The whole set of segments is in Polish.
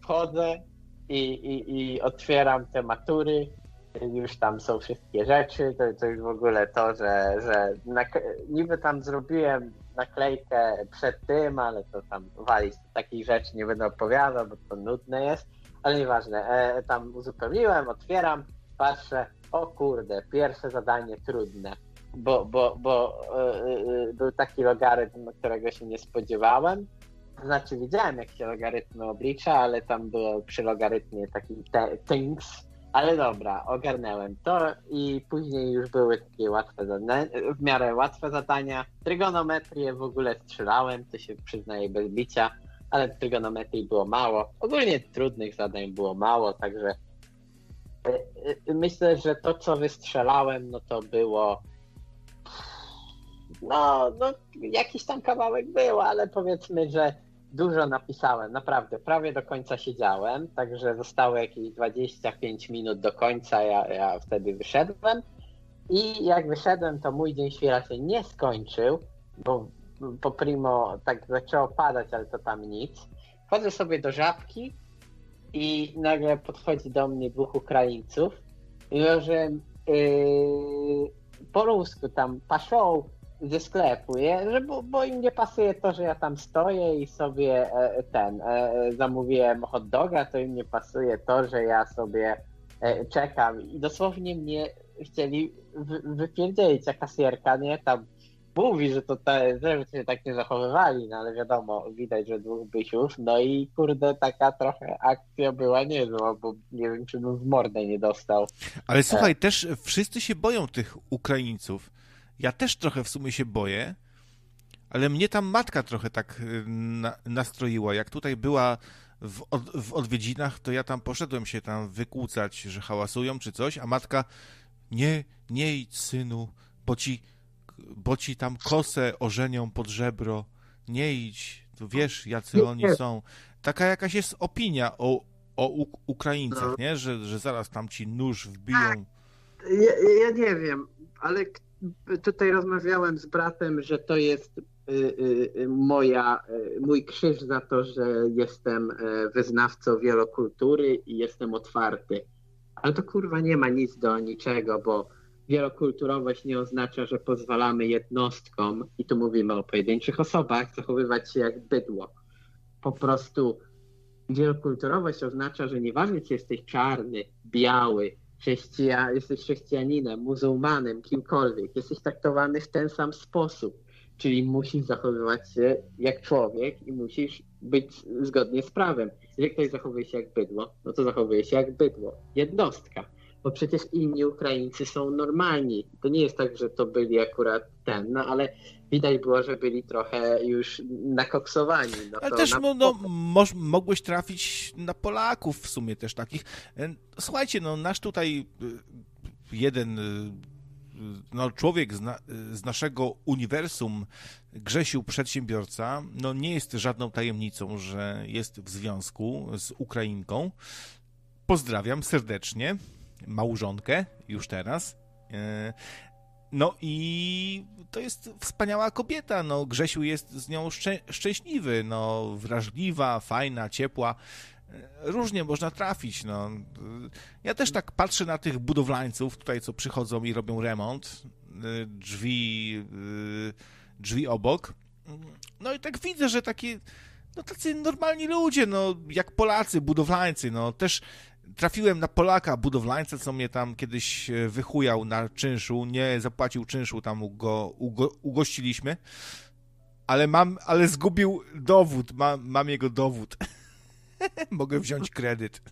wchodzę i otwieram te matury, już tam są wszystkie rzeczy, to już w ogóle to, że niby tam zrobiłem naklejkę przed tym, ale to tam walić takich rzeczy nie będę opowiadał, bo to nudne jest, ale nieważne, tam uzupełniłem, otwieram, patrzę, o kurde, pierwsze zadanie trudne, bo był taki logarytm, którego się nie spodziewałem. Znaczy widziałem, jak się logarytmy oblicza, ale tam było przy logarytmie taki things, ale dobra, ogarnąłem to i później już były takie łatwe zadania, w miarę łatwe zadania. Trygonometrię w ogóle strzelałem, to się przyznaję bez bicia, ale trygonometrii było mało. Ogólnie trudnych zadań było mało, także myślę, że to, co wystrzelałem, no to było no jakiś tam kawałek był, ale powiedzmy, że dużo napisałem, naprawdę, prawie do końca siedziałem, także zostało jakieś 25 minut do końca, ja wtedy wyszedłem i jak wyszedłem, to mój dzień świra się nie skończył, bo po primo tak zaczęło padać, ale to tam nic. Chodzę sobie do Żabki i nagle podchodzi do mnie dwóch Ukraińców i mówią, że po rusku tam paszą ze sklepu, bo im nie pasuje to, że ja tam stoję i sobie zamówiłem hot doga, to im nie pasuje to, że ja sobie czekam i dosłownie mnie chcieli wypierdzielić, a kasjerka, nie, tam mówi, że że się tak nie zachowywali, no ale wiadomo, widać, że dwóch bysiów, no i kurde, taka trochę akcja była niezła, bo nie wiem, czy bym w mordę nie dostał. Ale słuchaj, też wszyscy się boją tych Ukraińców. Ja też trochę w sumie się boję, ale mnie tam matka trochę tak nastroiła. Jak tutaj była w odwiedzinach, to ja tam poszedłem się tam wykłócać, że hałasują czy coś, a matka nie idź, synu, bo ci tam kosę ożenią pod żebro. Nie idź, to wiesz, jacy oni są. Taka jakaś jest opinia o Ukraińcach, nie? Że zaraz tam ci nóż wbiją. Ja nie wiem, ale tutaj rozmawiałem z bratem, że to jest mój krzyż za to, że jestem wyznawcą wielokultury i jestem otwarty. Ale to kurwa nie ma nic do niczego, bo wielokulturowość nie oznacza, że pozwalamy jednostkom, i tu mówimy o pojedynczych osobach, zachowywać się jak bydło. Po prostu wielokulturowość oznacza, że nieważne, czy jesteś czarny, biały, jesteś chrześcijaninem, muzułmanem, kimkolwiek, jesteś traktowany w ten sam sposób, czyli musisz zachowywać się jak człowiek i musisz być zgodnie z prawem. Jeżeli ktoś zachowuje się jak bydło, no to zachowuje się jak bydło. Jednostka. Bo przecież inni Ukraińcy są normalni. To nie jest tak, że to byli akurat no ale widać było, że byli trochę już nakoksowani. No ale to też mogłeś trafić na Polaków w sumie też takich. Słuchajcie, no nasz tutaj jeden człowiek z naszego uniwersum, Grzesiu Przedsiębiorca, no nie jest żadną tajemnicą, że jest w związku z Ukrainką. Pozdrawiam serdecznie małżonkę już teraz. No i to jest wspaniała kobieta, no Grzesiu jest z nią szczęśliwy, no wrażliwa, fajna, ciepła, różnie można trafić, no. Ja też tak patrzę na tych budowlańców tutaj, co przychodzą i robią remont, drzwi obok, no i tak widzę, że tacy normalni ludzie, no jak Polacy, budowlańcy, no też trafiłem na Polaka, budowlańca, co mnie tam kiedyś wychujał na czynszu, nie zapłacił czynszu, tam go ugościliśmy, ale zgubił dowód, mam jego dowód. Mogę wziąć kredyt.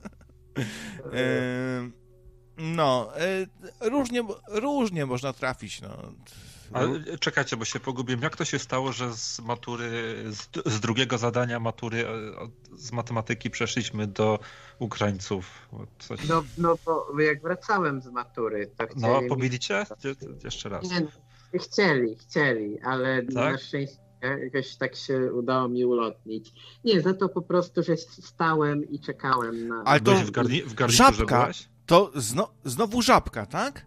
Różnie można trafić, no. Ale czekajcie, bo się pogubiłem. Jak to się stało, że z matury, z drugiego zadania matury z matematyki przeszliśmy do Ukraińców? No bo jak wracałem z matury, to chcieli... No, pobili cię? Jeszcze raz. Nie, chcieli, ale tak? Na szczęście jakoś tak się udało mi ulotnić. Nie, za to po prostu, że stałem i czekałem na... Ale to w garniturze Żabka, byłeś? to znowu Żabka, tak?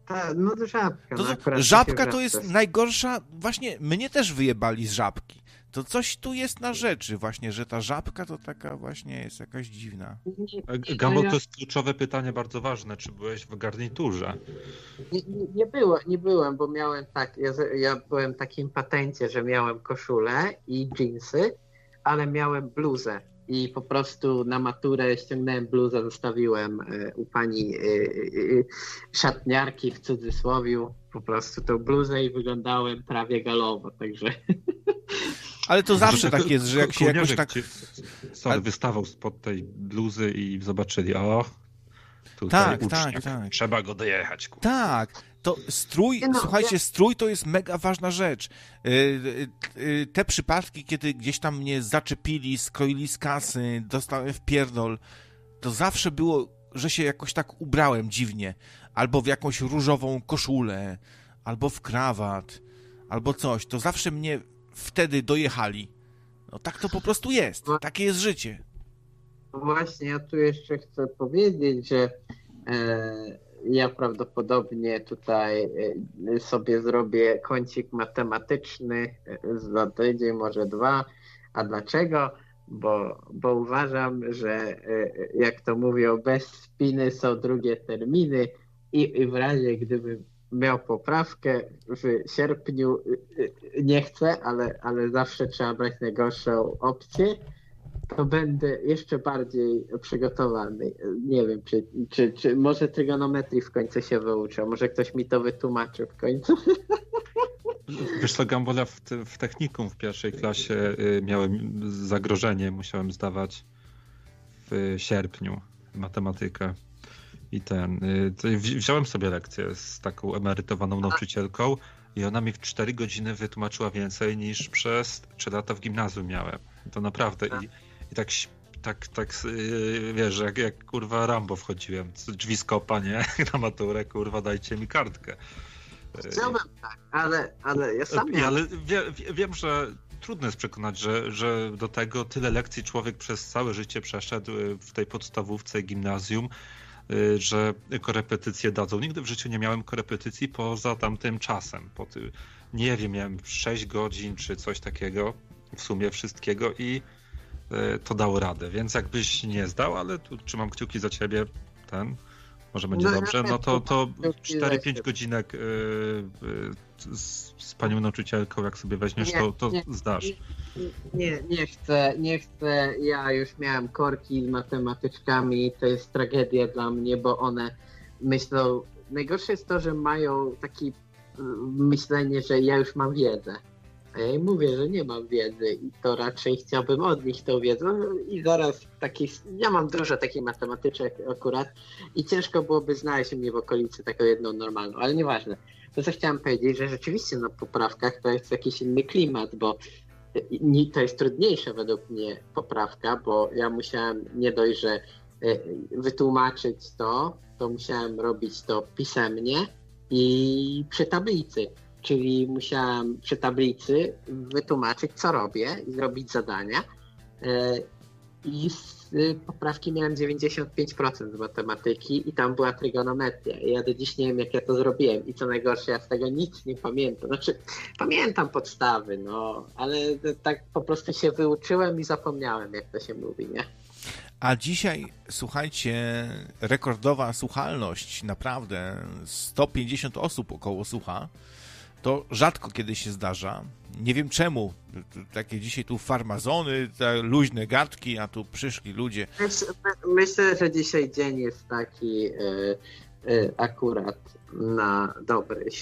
No to Żabka. Żabka to jest najgorsza, właśnie mnie też wyjebali z Żabki. to coś tu jest na rzeczy właśnie, że ta żabka to taka właśnie jest jakaś dziwna. Gambo, to jest kluczowe pytanie, bardzo ważne. Czy byłeś w garniturze? Nie byłem, bo miałem tak, ja byłem w takim patencie, że miałem koszulę i dżinsy, ale miałem bluzę. I po prostu na maturę ściągnąłem bluzę, zostawiłem u pani szatniarki w cudzysłowiu po prostu tą bluzę i wyglądałem prawie galowo, także... Ale to zawsze tak jest, że jak się jakoś tak... wystawał spod tej bluzy i zobaczyli, o, tutaj uczniak, trzeba go dojechać. Tak, to strój, słuchajcie, strój to jest mega ważna rzecz. Te przypadki, kiedy gdzieś tam mnie zaczepili, skroili z kasy, dostałem w pierdol, to zawsze było, że się jakoś tak ubrałem dziwnie. Albo w jakąś różową koszulę, albo w krawat, albo coś. To zawsze mnie wtedy dojechali. No tak to po prostu jest. Takie jest życie. Właśnie, ja tu jeszcze chcę powiedzieć, że ja prawdopodobnie tutaj sobie zrobię kącik matematyczny za tydzień, może 2. A dlaczego? Bo uważam, że jak to mówią, bez spiny są drugie terminy i w razie gdybym miał poprawkę w sierpniu, nie chcę, ale zawsze trzeba brać najgorszą opcję, to będę jeszcze bardziej przygotowany. Nie wiem, czy może trygonometrii w końcu się wyuczę, może ktoś mi to wytłumaczy w końcu. Wiesz co, Gambola, w technikum w pierwszej klasie miałem zagrożenie, musiałem zdawać w sierpniu matematykę. I wziąłem sobie lekcję z taką emerytowaną nauczycielką i ona mi w 4 godziny wytłumaczyła więcej niż przez 3 lata w gimnazjum miałem. To naprawdę. I tak wiesz, jak kurwa Rambo wchodziłem, drzwi z kopa, nie? Na maturę, kurwa, dajcie mi kartkę. Chciałbym tak, ale ja sam miałem... Ale wiem, że trudno jest przekonać, że do tego tyle lekcji człowiek przez całe życie przeszedł w tej podstawówce, gimnazjum, że korepetycje dadzą. Nigdy w życiu nie miałem korepetycji poza tamtym czasem. Nie wiem, miałem 6 godzin czy coś takiego, w sumie wszystkiego i to dało radę. Więc jakbyś nie zdał, ale tu trzymam kciuki za ciebie, może będzie dobrze, no to 4-5 godzinek z panią nauczycielką, jak sobie weźmiesz, to zdasz. Nie chcę. Ja już miałem korki z matematyczkami, to jest tragedia dla mnie, bo one myślą, najgorsze jest to, że mają takie myślenie, że ja już mam wiedzę. A ja im mówię, że nie mam wiedzy i to raczej chciałbym od nich tą wiedzę. I zaraz ja mam dużo takich matematyczek akurat i ciężko byłoby znaleźć mnie w okolicy taką jedną normalną, ale nieważne. To co chciałem powiedzieć, że rzeczywiście na poprawkach to jest jakiś inny klimat, bo to jest trudniejsza według mnie poprawka, bo ja musiałem nie dość, że wytłumaczyć to musiałem robić to pisemnie i przy tablicy. Czyli musiałem przy tablicy wytłumaczyć, co robię i zrobić zadania. I z poprawki miałem 95% z matematyki i tam była trygonometria. I ja do dziś nie wiem, jak ja to zrobiłem. I co najgorsze, ja z tego nic nie pamiętam. Znaczy, pamiętam podstawy, ale tak po prostu się wyuczyłem i zapomniałem, jak to się mówi, nie? A dzisiaj, słuchajcie, rekordowa słuchalność, naprawdę 150 osób około słucha. To rzadko kiedy się zdarza. Nie wiem czemu. Takie dzisiaj tu farmazony, te luźne gadki, a tu przyszli ludzie. Myślę, że dzisiaj dzień jest taki akurat na dobry.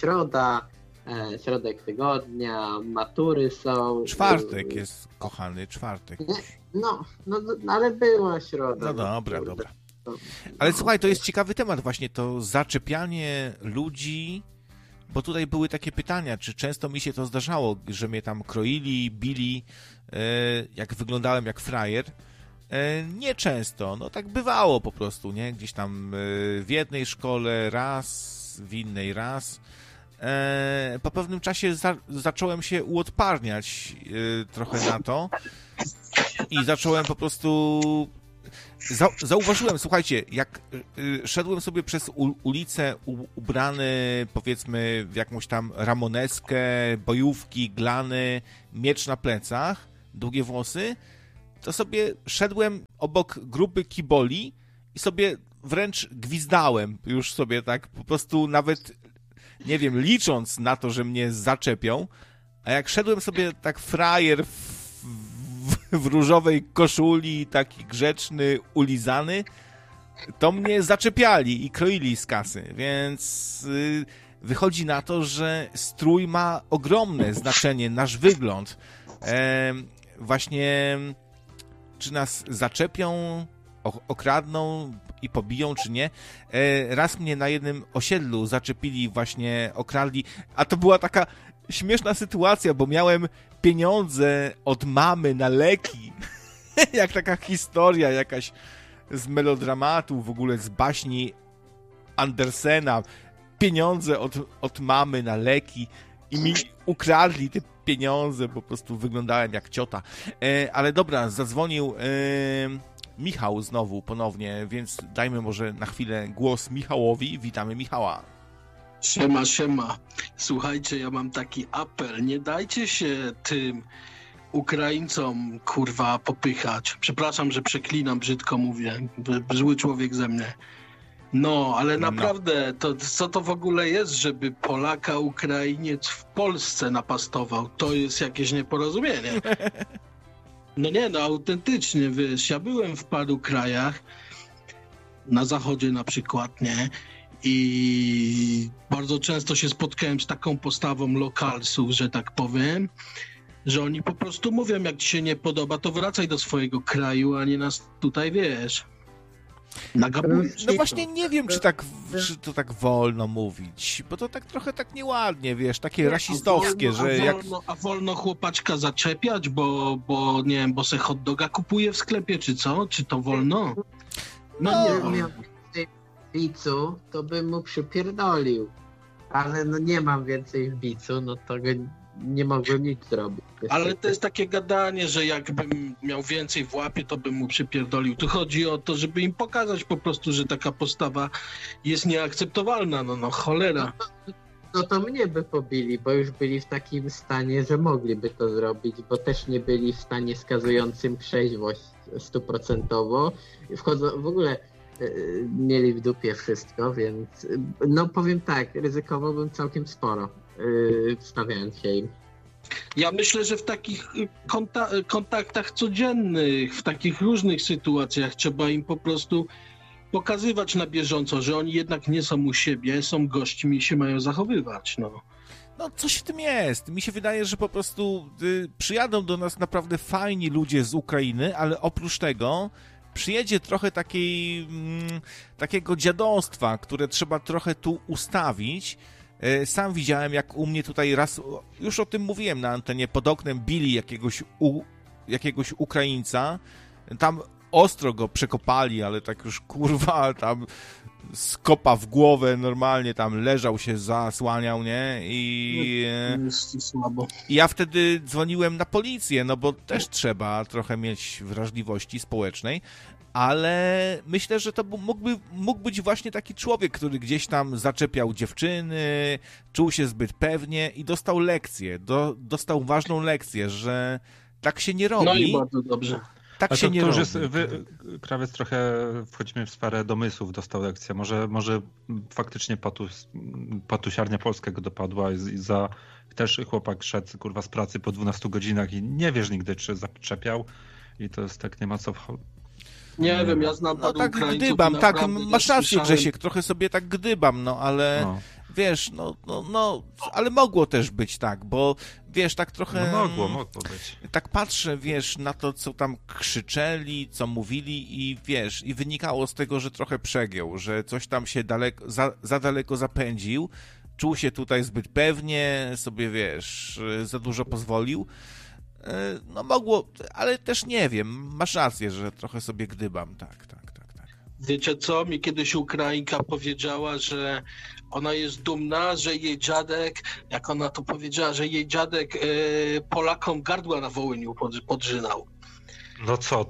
Środek tygodnia, matury są. Czwartek jest, kochany, czwartek. No, ale była środa. No dobra. Ale słuchaj, to jest ciekawy temat właśnie, to zaczepianie ludzi. Bo tutaj były takie pytania, czy często mi się to zdarzało, że mnie tam kroili, bili, jak wyglądałem jak frajer. Nie często, tak bywało po prostu, nie? Gdzieś tam w jednej szkole raz, w innej raz. Po pewnym czasie zacząłem się uodparniać trochę na to i zacząłem po prostu Zauważyłem, słuchajcie, jak szedłem sobie przez ulicę ubrany, powiedzmy, w jakąś tam ramoneskę, bojówki, glany, miecz na plecach, długie włosy, to sobie szedłem obok grupy kiboli i sobie wręcz gwizdałem już sobie tak, po prostu nawet, nie wiem, licząc na to, że mnie zaczepią, a jak szedłem sobie tak frajer w różowej koszuli, taki grzeczny, ulizany, to mnie zaczepiali i kroili z kasy, więc wychodzi na to, że strój ma ogromne znaczenie, nasz wygląd. Właśnie czy nas zaczepią, okradną i pobiją, czy nie. Raz mnie na jednym osiedlu zaczepili, właśnie okradli, a to była taka śmieszna sytuacja, bo miałem pieniądze od mamy na leki. Jak taka historia jakaś z melodramatu, w ogóle z baśni Andersena. Pieniądze od mamy na leki i mi ukradli te pieniądze, po prostu wyglądałem jak ciota. Ale dobra, zadzwonił Michał znowu, ponownie, więc dajmy może na chwilę głos Michałowi. Witamy Michała. Siema. Słuchajcie, ja mam taki apel. Nie dajcie się tym Ukraińcom, kurwa, popychać. Przepraszam, że przeklinam, brzydko mówię. Zły człowiek ze mnie. No, ale naprawdę, to co to w ogóle jest, żeby Polaka, Ukrainiec w Polsce napastował? To jest jakieś nieporozumienie. No nie, no autentycznie, wiesz, ja byłem w paru krajach, na zachodzie na przykład, nie? I bardzo często się spotkałem z taką postawą lokalsów, że tak powiem, że oni po prostu mówią, jak ci się nie podoba, to wracaj do swojego kraju, a nie nas tutaj, wiesz, nagabujesz. No właśnie nie wiem, czy to tak wolno mówić, bo to tak trochę tak nieładnie, wiesz, takie rasistowskie, że jak... A wolno chłopaczka zaczepiać, bo nie wiem, bo se hot doga kupuje w sklepie, czy co? Czy to wolno? No nie wolno. W bicu, to bym mu przypierdolił. Ale no nie mam więcej w bicu, no to nie mogłem nic zrobić. Ale to jest takie gadanie, że jakbym miał więcej w łapie, to bym mu przypierdolił. Tu chodzi o to, żeby im pokazać po prostu, że taka postawa jest nieakceptowalna. No cholera. No to mnie by pobili, bo już byli w takim stanie, że mogliby to zrobić, bo też nie byli w stanie skazującym trzeźwość 100%. W ogóle mieli w dupie wszystko, więc no powiem tak, ryzykowałbym całkiem sporo, wstawiając się im. Ja myślę, że w takich kontaktach codziennych, w takich różnych sytuacjach trzeba im po prostu pokazywać na bieżąco, że oni jednak nie są u siebie, są gośćmi i się mają zachowywać, no. No coś w tym jest. Mi się wydaje, że po prostu przyjadą do nas naprawdę fajni ludzie z Ukrainy, ale oprócz tego przyjedzie trochę takiego dziadostwa, które trzeba trochę tu ustawić. Sam widziałem, jak u mnie tutaj raz, już o tym mówiłem na antenie, pod oknem bili jakiegoś Ukraińca. Tam ostro go przekopali, ale tak już kurwa tam skopa w głowę, normalnie tam leżał się, zasłaniał, nie? I ja wtedy dzwoniłem na policję, no bo też trzeba trochę mieć wrażliwości społecznej, ale myślę, że to mógł być właśnie taki człowiek, który gdzieś tam zaczepiał dziewczyny, czuł się zbyt pewnie i dostał lekcję, dostał ważną lekcję, że tak się nie robi. No i bardzo dobrze. Tak się nie robi. Krawiec, trochę wchodzimy w sferę domysłów, dostał lekcję. Może faktycznie patusiarnia polska go dopadła i też chłopak szedł kurwa z pracy po 12 godzinach i nie wiesz nigdy, czy zaczepiał i to jest tak, nie ma co... Nie wiem, ja znam paru Ukraińców. Gdybam, tak, masz rację, Grzesiek, trochę sobie tak gdybam, no ale wiesz, ale mogło też być tak, bo wiesz, tak trochę... No mogło być. Tak patrzę, wiesz, na to, co tam krzyczeli, co mówili i wiesz, i wynikało z tego, że trochę przegiął, że coś tam się za daleko zapędził, czuł się tutaj zbyt pewnie, sobie wiesz, za dużo pozwolił. No mogło, ale też nie wiem, masz rację, że trochę sobie gdybam, tak. Wiecie co, mi kiedyś Ukrainka powiedziała, że ona jest dumna, że jej dziadek, jak ona to powiedziała, że jej dziadek Polakom gardła na Wołyniu podrzynał. No co ty?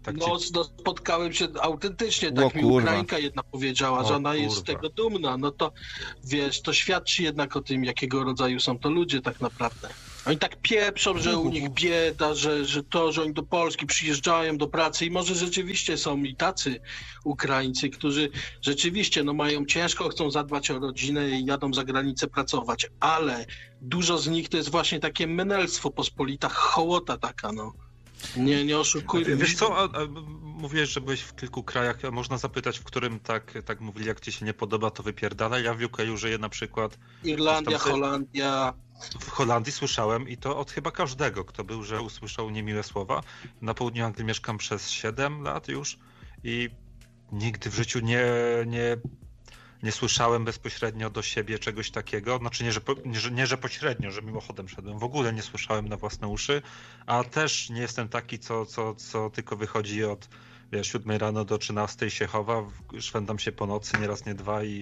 tak No spotkałem się autentycznie, tak mi kurwa. Ukrainka jedna powiedziała, że ona jest z tego dumna. No to wiesz, to świadczy jednak o tym, jakiego rodzaju są to ludzie tak naprawdę. Oni tak pieprzą, że u nich bieda, że oni do Polski przyjeżdżają do pracy i może rzeczywiście są i tacy Ukraińcy, którzy rzeczywiście mają ciężko, chcą zadbać o rodzinę i jadą za granicę pracować, ale dużo z nich to jest właśnie takie menelstwo, pospolita hołota taka, no. Nie oszukujmy. Wiesz co, a mówiłeś, że byłeś w kilku krajach, a można zapytać, w którym tak mówili, jak ci się nie podoba, to wypierdala. Ja w UK żyję na przykład... Irlandia, Holandia... W Holandii słyszałem i to od chyba każdego, kto był, że usłyszał niemiłe słowa. Na południu Anglii mieszkam przez 7 lat już i nigdy w życiu nie słyszałem bezpośrednio do siebie czegoś takiego. Znaczy nie, że pośrednio, że mimochodem szedłem. W ogóle nie słyszałem na własne uszy, a też nie jestem taki, co tylko wychodzi od 7 rano do 13 się chowa, szwendam się po nocy, nieraz nie dwa i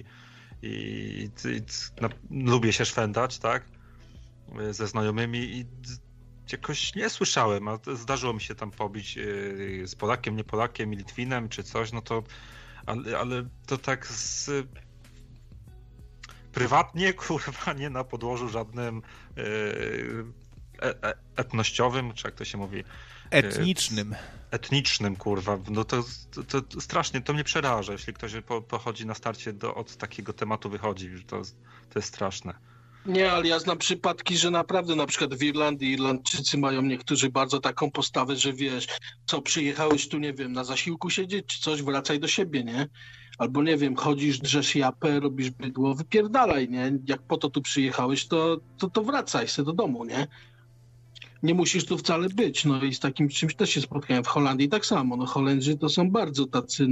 lubię się szwendać, tak? Ze znajomymi i jakoś nie słyszałem, a zdarzyło mi się tam pobić z Polakiem, nie Polakiem, Litwinem czy coś, no to ale to tak prywatnie, kurwa, nie na podłożu żadnym etnościowym, czy jak to się mówi? Etnicznym, kurwa. No to strasznie, to mnie przeraża, jeśli ktoś pochodzi na starcie od takiego tematu wychodzi, to jest straszne. Nie, ale ja znam przypadki, że naprawdę na przykład w Irlandii Irlandczycy mają niektórzy bardzo taką postawę, że wiesz, co przyjechałeś tu, nie wiem, na zasiłku siedzieć czy coś, wracaj do siebie, nie? Albo nie wiem, chodzisz, drzesz japę, robisz bydło, wypierdalaj, nie? Jak po to tu przyjechałeś, to wracaj se do domu, nie? Nie musisz tu wcale być, no i z takim czymś też się spotkałem. W Holandii tak samo, no Holendrzy to są bardzo tacy,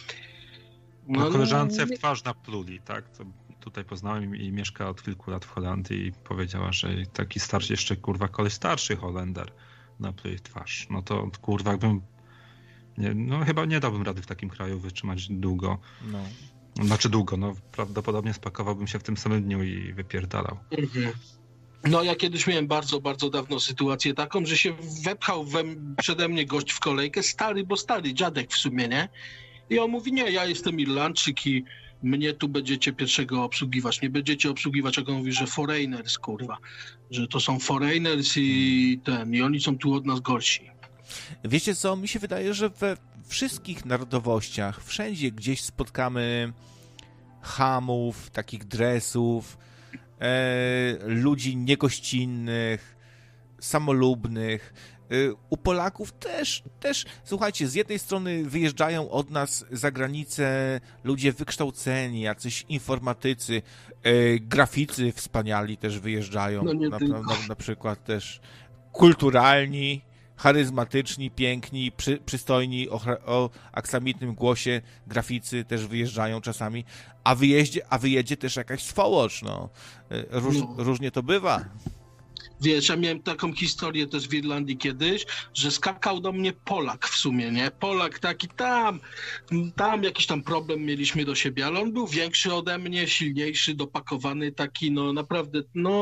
koleżance w twarz napluli, tak? To tutaj poznałem i mieszka od kilku lat w Holandii i powiedziała, że taki starszy, jeszcze kurwa koleś starszy Holender napluje w twarz. No to kurwa jakbym chyba nie dałbym rady w takim kraju wytrzymać długo. No. Znaczy długo, prawdopodobnie spakowałbym się w tym samym dniu i wypierdalał. Mhm. No ja kiedyś miałem bardzo, bardzo dawno sytuację taką, że się wepchał przede mnie gość w kolejkę, stary dziadek w sumie, nie? I on mówi, nie, ja jestem Irlandczyk i mnie tu będziecie pierwszego obsługiwać, nie będziecie obsługiwać, jak on mówi, że foreigners, kurwa, że to są foreigners i oni są tu od nas gorsi. Wiecie co, mi się wydaje, że we wszystkich narodowościach, wszędzie gdzieś spotkamy chamów, takich dresów, ludzi niegościnnych, samolubnych. U Polaków też, słuchajcie, z jednej strony wyjeżdżają od nas za granicę ludzie wykształceni, jacyś informatycy, graficy wspaniali też wyjeżdżają, na przykład też kulturalni, charyzmatyczni, piękni, przystojni, o aksamitnym głosie graficy też wyjeżdżają czasami, a wyjedzie też jakaś swołocz, różnie to bywa. Wiesz, ja miałem taką historię też w Irlandii kiedyś, że skakał do mnie Polak w sumie, nie? Polak taki tam jakiś tam problem mieliśmy do siebie, ale on był większy ode mnie, silniejszy, dopakowany, taki naprawdę,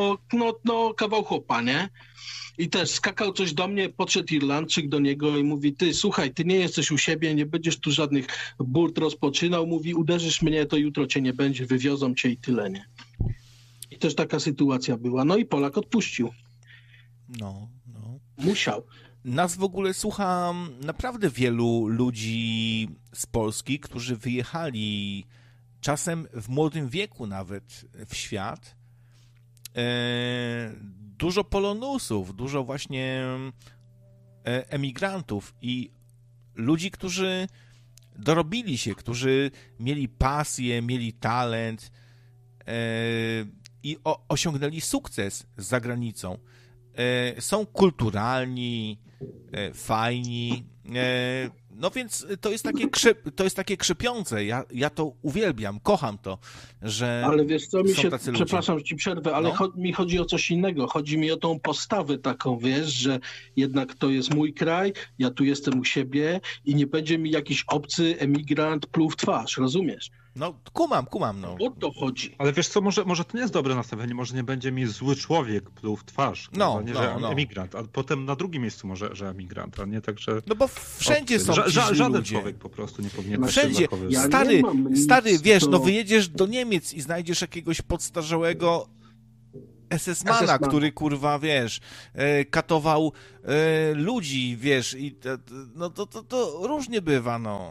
kawał chłopa, nie? I też skakał coś do mnie, podszedł Irlandczyk do niego i mówi, ty słuchaj, ty nie jesteś u siebie, nie będziesz tu żadnych burt rozpoczynał, mówi, uderzysz mnie, to jutro cię nie będzie, wywiozą cię i tyle, nie? I też taka sytuacja była. No i Polak odpuścił. No. Musiał. Nas w ogóle słucha naprawdę wielu ludzi z Polski, którzy wyjechali czasem w młodym wieku nawet w świat. Dużo Polonusów, dużo właśnie emigrantów i ludzi, którzy dorobili się, którzy mieli pasję, mieli talent i osiągnęli sukces za granicą. Są kulturalni, fajni, no więc to jest takie krzepiące. Ja to uwielbiam, kocham to, że ale wiesz co, przepraszam, że ci przerwę, ale mi chodzi o coś innego. Chodzi mi o tą postawę taką, wiesz, że jednak to jest mój kraj, ja tu jestem u siebie i nie będzie mi jakiś obcy emigrant pluł w twarz, rozumiesz? No, kumam, no. O to chodzi. Ale wiesz co, może to nie jest dobre nastawienie, może nie będzie mi zły człowiek pluł w twarz. Że emigrant, a potem na drugim miejscu może, że emigrant, a nie tak, że... No bo wszędzie są ci żaden ludzie. Człowiek po prostu nie powinien... Wszędzie. Stary, wiesz, no wyjedziesz do Niemiec i znajdziesz jakiegoś podstarzałego SS-mana, który, kurwa, wiesz, katował ludzi, wiesz, i no to różnie bywa, no.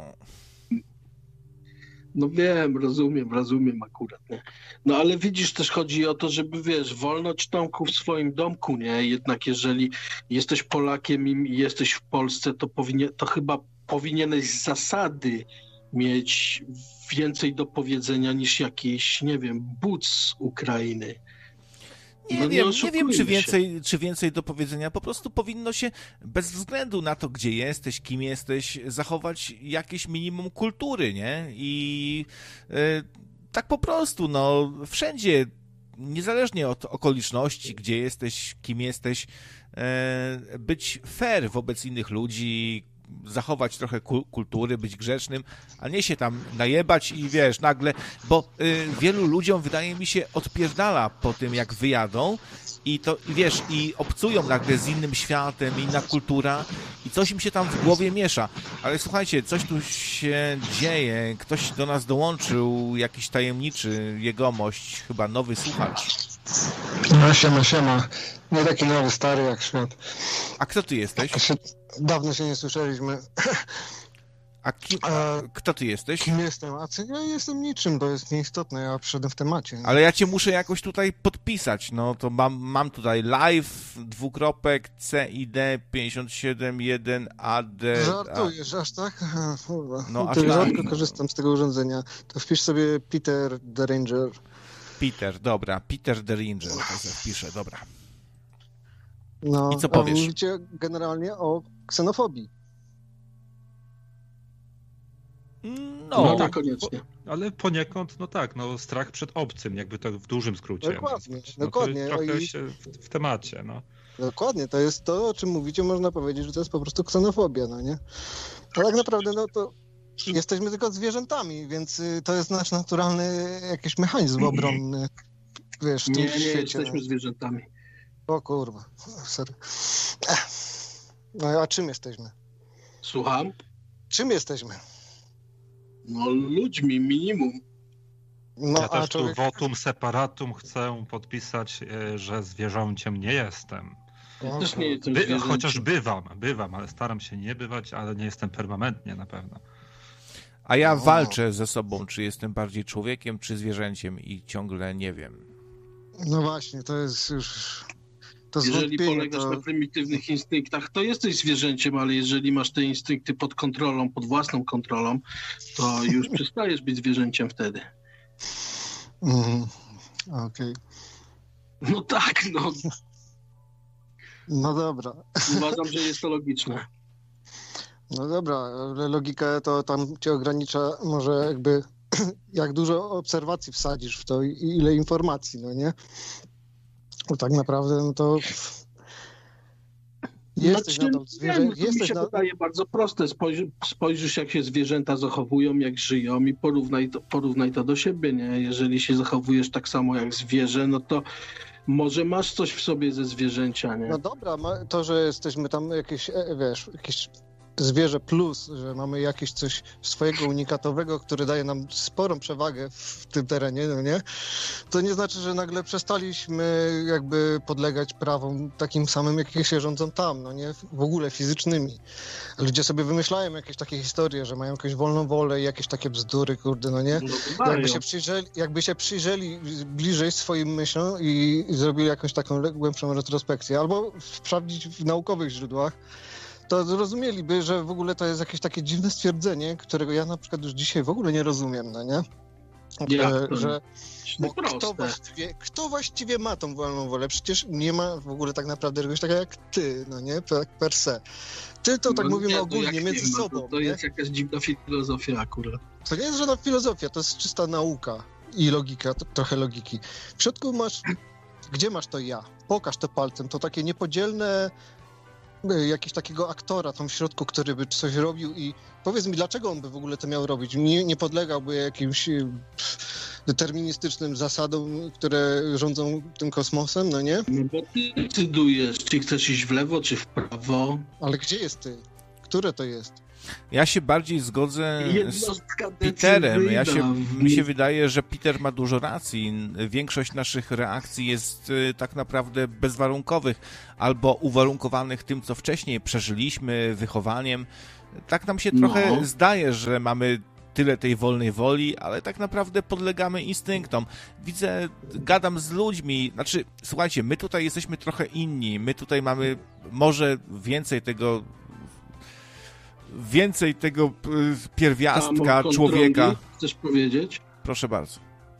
No wiem, rozumiem akurat, nie? No ale widzisz, też chodzi o to, żeby, wiesz, wolność domku w swoim domku, nie? Jednak jeżeli jesteś Polakiem i jesteś w Polsce, to chyba powinieneś z zasady mieć więcej do powiedzenia niż jakiś, nie wiem, but z Ukrainy. Nie wiem, czy więcej do powiedzenia. Po prostu powinno się, bez względu na to, gdzie jesteś, kim jesteś, zachować jakieś minimum kultury, nie? I tak po prostu, no, wszędzie, niezależnie od okoliczności, gdzie jesteś, kim jesteś, być fair wobec innych ludzi, zachować trochę kultury, być grzecznym, a nie się tam najebać i wiesz, nagle, bo wielu ludziom, wydaje mi się, odpierdala po tym, jak wyjadą i to, wiesz, i obcują nagle z innym światem, inna kultura i coś im się tam w głowie miesza. Ale słuchajcie, coś tu się dzieje, ktoś do nas dołączył, jakiś tajemniczy jegomość, chyba nowy słuchacz. No, siema. Nie taki nowy, stary jak świat. A kto ty jesteś? Dawno się nie słyszeliśmy. Kto ty jesteś? Kim jestem? Ja jestem niczym, to jest nieistotne, ja przyszedłem w temacie. Ale ja cię muszę jakoś tutaj podpisać, no to mam tutaj live, CID 571AD. Żartujesz, aż tak? No, aż rzadko tak. korzystam z tego urządzenia. To wpisz sobie Peter the Ranger. Peter the Ranger, to sobie wpiszę, dobra. No, i co powiesz? Mówicie generalnie o ksenofobii. No tak, koniecznie. Ale poniekąd, no tak, no strach przed obcym, jakby to w dużym skrócie. Dokładnie. To trochę się w temacie, no. Dokładnie, to jest to, o czym mówicie, można powiedzieć, że to jest po prostu ksenofobia, no nie? A tak naprawdę, no to jesteśmy tylko zwierzętami, więc to jest nasz naturalny jakiś mechanizm obronny, wiesz, w tym świecie. Nie jesteśmy zwierzętami. O kurwa, sorry. No a czym jesteśmy? Słucham? Czym jesteśmy? No ludźmi, minimum. No, ja też tu votum separatum chcę podpisać, że zwierzęciem nie jestem. Ja też nie jestem chociaż bywam, ale staram się nie bywać, ale nie jestem permanentnie na pewno. A ja walczę ze sobą, czy jestem bardziej człowiekiem, czy zwierzęciem i ciągle nie wiem. No właśnie, to jest już... Jeżeli polegasz na prymitywnych instynktach, to jesteś zwierzęciem, ale jeżeli masz te instynkty pod kontrolą, pod własną kontrolą, to już przestajesz być zwierzęciem wtedy. Okej. No tak, no. No dobra. Uważam, że jest to logiczne. No dobra, ale logika to tam cię ogranicza może jakby jak dużo obserwacji wsadzisz w to i ile informacji, no nie? Bo tak naprawdę no to jesteś nadal zwierzę. Mi się wydaje bardzo proste. Spojrzysz, jak się zwierzęta zachowują, jak żyją i porównaj to do siebie, nie? Jeżeli się zachowujesz tak samo jak zwierzę, no to może masz coś w sobie ze zwierzęcia, nie? No dobra, to, że jesteśmy tam jakieś, wiesz, jakieś zwierzę plus, że mamy jakieś coś swojego unikatowego, który daje nam sporą przewagę w tym terenie, no nie? To nie znaczy, że nagle przestaliśmy jakby podlegać prawom takim samym, jakie się rządzą tam, no nie? W ogóle fizycznymi. Ludzie sobie wymyślają jakieś takie historie, że mają jakąś wolną wolę i jakieś takie bzdury, kurde, no nie? Jakby się przyjrzeli bliżej swoim myślom i zrobili jakąś taką głębszą retrospekcję, albo sprawdzić w naukowych źródłach, to zrozumieliby, że w ogóle to jest jakieś takie dziwne stwierdzenie, którego ja na przykład już dzisiaj w ogóle nie rozumiem, no nie? Że kto właściwie ma tą wolną wolę? Przecież nie ma w ogóle tak naprawdę czegoś takiego jak ty, no nie? Per se. Ty to tak mówimy ogólnie między sobą. To jest jakaś dziwna filozofia akurat. To nie jest żadna filozofia, to jest czysta nauka i logika, trochę logiki. W środku gdzie masz to ja? Pokaż to palcem, to takie niepodzielne jakiegoś takiego aktora tam w środku, który by coś robił i Powiedz mi, dlaczego on by w ogóle to miał robić? Nie podlegałby jakimś deterministycznym zasadom, które rządzą tym kosmosem, no nie? No bo ty decydujesz, czy chcesz iść w lewo, czy w prawo. Ale gdzie jest ty? Które to jest? Ja się bardziej zgodzę z Jednostka Peterem. decyzyjna. Mi się wydaje, że Peter ma dużo racji. Większość naszych reakcji jest tak naprawdę bezwarunkowych albo uwarunkowanych tym, co wcześniej przeżyliśmy, wychowaniem. Tak nam się trochę zdaje, że mamy tyle tej wolnej woli, ale tak naprawdę podlegamy instynktom. Widzę, gadam z ludźmi, znaczy, słuchajcie, my tutaj jesteśmy trochę inni, my tutaj mamy może więcej tego pierwiastka człowieka. Chcesz powiedzieć? Proszę bardzo.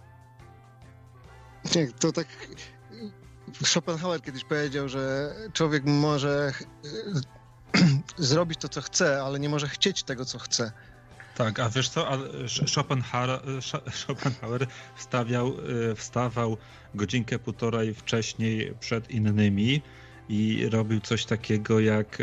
Nie, to tak Schopenhauer kiedyś powiedział, że człowiek może zrobić to, co chce, ale nie może chcieć tego, co chce. Tak, a wiesz co, Schopenhauer wstawał godzinkę, półtorej wcześniej przed innymi i robił coś takiego, jak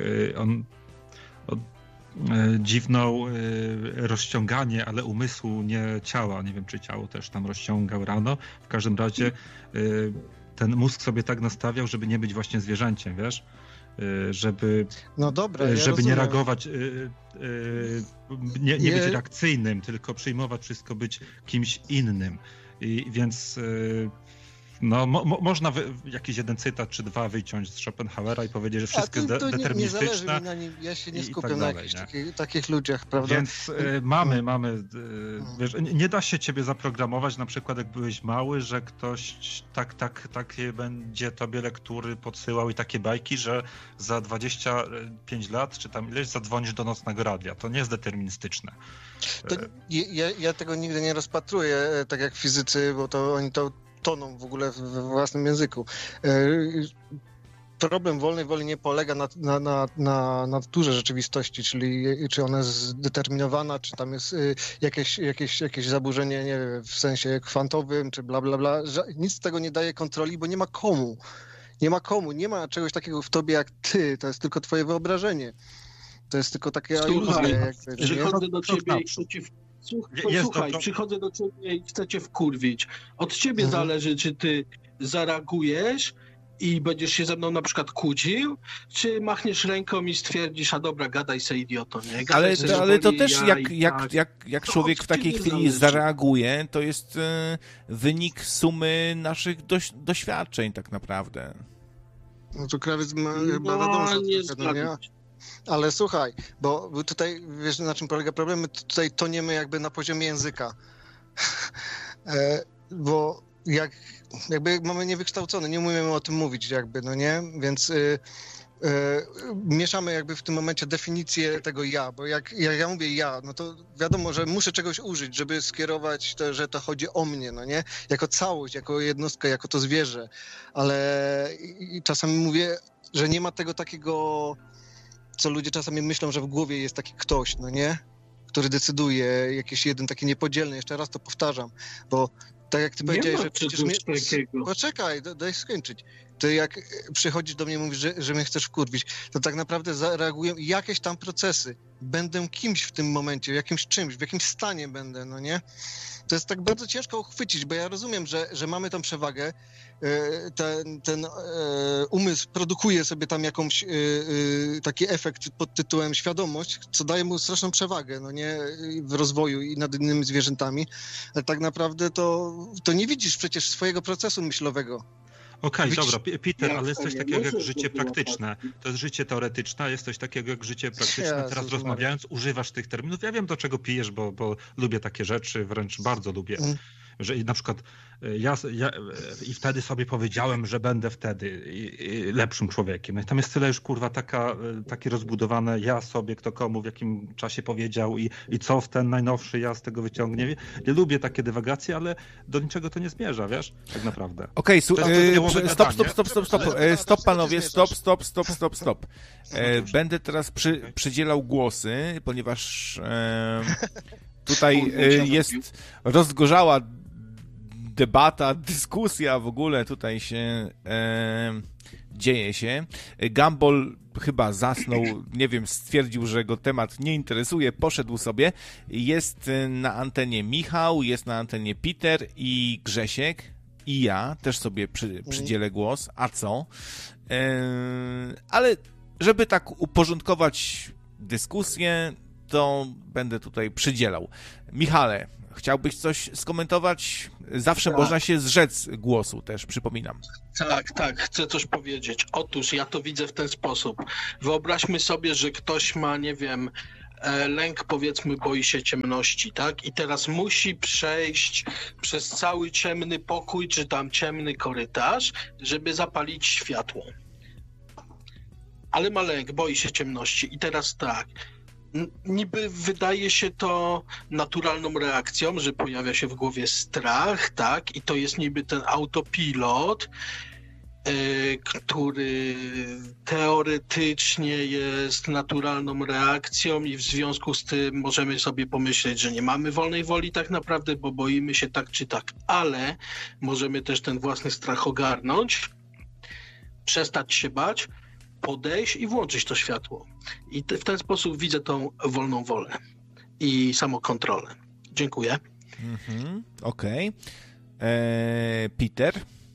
dziwną rozciąganie, ale umysłu, nie ciała. Nie wiem, czy ciało też tam rozciągał rano. W każdym razie ten mózg sobie tak nastawiał, żeby nie być właśnie zwierzęciem, wiesz? Żeby, no dobra, żeby nie reagować, nie być reakcyjnym, tylko przyjmować wszystko, być kimś innym. I więc no, można jakiś jeden cytat czy dwa wyciąć z Schopenhauera i powiedzieć, że wszystko jest deterministyczne. Nie na nim, ja się nie skupiam tak na dalej, jakichś takich ludziach, prawda? Więc mamy wiesz, nie da się ciebie zaprogramować, na przykład jak byłeś mały, że ktoś takie będzie tobie lektury podsyłał i takie bajki, że za 25 lat, czy tam ileś, zadzwonisz do nocnego radia. To nie jest deterministyczne. To ja tego nigdy nie rozpatruję, tak jak fizycy, bo to oni to toną w ogóle we własnym języku. Problem wolnej woli nie polega na naturze rzeczywistości, czyli czy ona jest zdeterminowana, czy tam jest jakieś zaburzenie, nie wiem, w sensie kwantowym, czy bla, bla, bla. Nic z tego nie daje kontroli, bo nie ma komu. Nie ma czegoś takiego w tobie jak ty, to jest tylko twoje wyobrażenie. To jest tylko takie iluzja. Przychodzę do ciebie i chcę ci Słuchaj, przychodzę do ciebie i chcę cię wkurwić. Od ciebie zależy, czy ty zareagujesz i będziesz się ze mną na przykład kłócił, czy machniesz ręką i stwierdzisz, a dobra, gadaj se idioto, nie? Ale to też jak człowiek w takiej chwili zareaguje, to jest wynik sumy naszych doświadczeń tak naprawdę. No to krawiec ma chyba nadążać. Ale słuchaj, bo tutaj wiesz, na czym polega problem? My tutaj toniemy jakby na poziomie języka. Bo jakby mamy niewykształcone, nie umiemy o tym mówić jakby, no nie? Więc mieszamy jakby w tym momencie definicję tego ja, bo jak ja mówię ja, no to wiadomo, że muszę czegoś użyć, żeby skierować to, że to chodzi o mnie, no nie? Jako całość, jako jednostkę, jako to zwierzę. Ale czasami mówię, że nie ma tego takiego, co ludzie czasami myślą, że w głowie jest taki ktoś, no nie? Który decyduje, jakiś jeden taki niepodzielny, jeszcze raz to powtarzam, bo tak jak ty powiedziałeś, że przecież Poczekaj, daj skończyć. Ty jak przychodzisz do mnie i mówisz, że mnie chcesz wkurwić, to tak naprawdę zareagują jakieś tam procesy. Będę kimś w tym momencie, jakimś czymś, w jakimś stanie będę, no nie? To jest tak bardzo ciężko uchwycić, bo ja rozumiem, że mamy tą przewagę, ten umysł produkuje sobie tam jakąś taki efekt pod tytułem świadomość, co daje mu straszną przewagę, no nie, w rozwoju i nad innymi zwierzętami, ale tak naprawdę to nie widzisz przecież swojego procesu myślowego. Okej, dobra, Peter, ale jest coś takiego jak życie praktyczne. To jest życie teoretyczne, a jest coś takiego jak życie praktyczne. Teraz rozmawiając, używasz tych terminów. Ja wiem, do czego pijesz, bo lubię takie rzeczy, wręcz bardzo lubię. Że na przykład ja i wtedy sobie powiedziałem, że będę wtedy lepszym człowiekiem. No i tam jest tyle już, kurwa, takie rozbudowane ja sobie, kto komu w jakim czasie powiedział i co w ten najnowszy ja z tego wyciągnie. Ja lubię takie dywagacje, ale do niczego to nie zmierza, wiesz? Tak naprawdę. Okej, stop panowie, stop. Będę teraz przydzielał głosy, ponieważ tutaj jest rozgorzała debata, dyskusja w ogóle tutaj się dzieje się. Gumball chyba zasnął, nie wiem, stwierdził, że go temat nie interesuje, poszedł sobie. Jest na antenie Michał, jest na antenie Peter i Grzesiek i ja też sobie przydzielę głos. A co? Ale żeby tak uporządkować dyskusję, to będę tutaj przydzielał. Michale, chciałbyś coś skomentować? Zawsze można się zrzec głosu też, przypominam. Tak, chcę coś powiedzieć. Otóż ja to widzę w ten sposób. Wyobraźmy sobie, że ktoś ma, nie wiem, lęk, powiedzmy, boi się ciemności, tak? I teraz musi przejść przez cały ciemny pokój, czy tam ciemny korytarz, żeby zapalić światło. Ale ma lęk, boi się ciemności. I teraz tak, niby wydaje się to naturalną reakcją, że pojawia się w głowie strach, tak? I to jest niby ten autopilot, który teoretycznie jest naturalną reakcją i w związku z tym możemy sobie pomyśleć, że nie mamy wolnej woli tak naprawdę, bo boimy się tak czy tak, ale możemy też ten własny strach ogarnąć, przestać się bać, podejść i włączyć to światło. I w ten sposób widzę tą wolną wolę i samokontrolę. Dziękuję. Okej. Peter?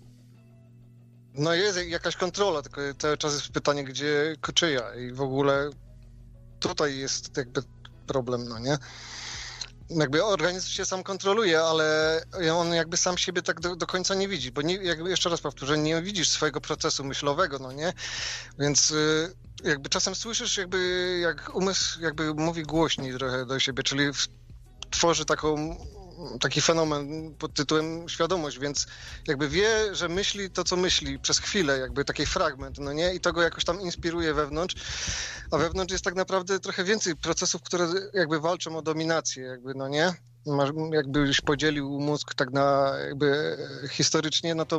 No jest jakaś kontrola, tylko cały czas jest pytanie, gdzie czyja i w ogóle tutaj jest jakby problem, no nie? Jakby organizm się sam kontroluje, ale on jakby sam siebie tak do końca nie widzi, bo jakby jeszcze raz powtórzę, nie widzisz swojego procesu myślowego, no nie? Więc jakby czasem słyszysz jakby jak umysł jakby mówi głośniej trochę do siebie, czyli tworzy taki fenomen pod tytułem świadomość, więc jakby wie, że myśli to, co myśli przez chwilę, jakby taki fragment, no nie? I to go jakoś tam inspiruje wewnątrz, a wewnątrz jest tak naprawdę trochę więcej procesów, które jakby walczą o dominację, jakby, no nie? Jakbyś podzielił mózg tak na jakby historycznie, no to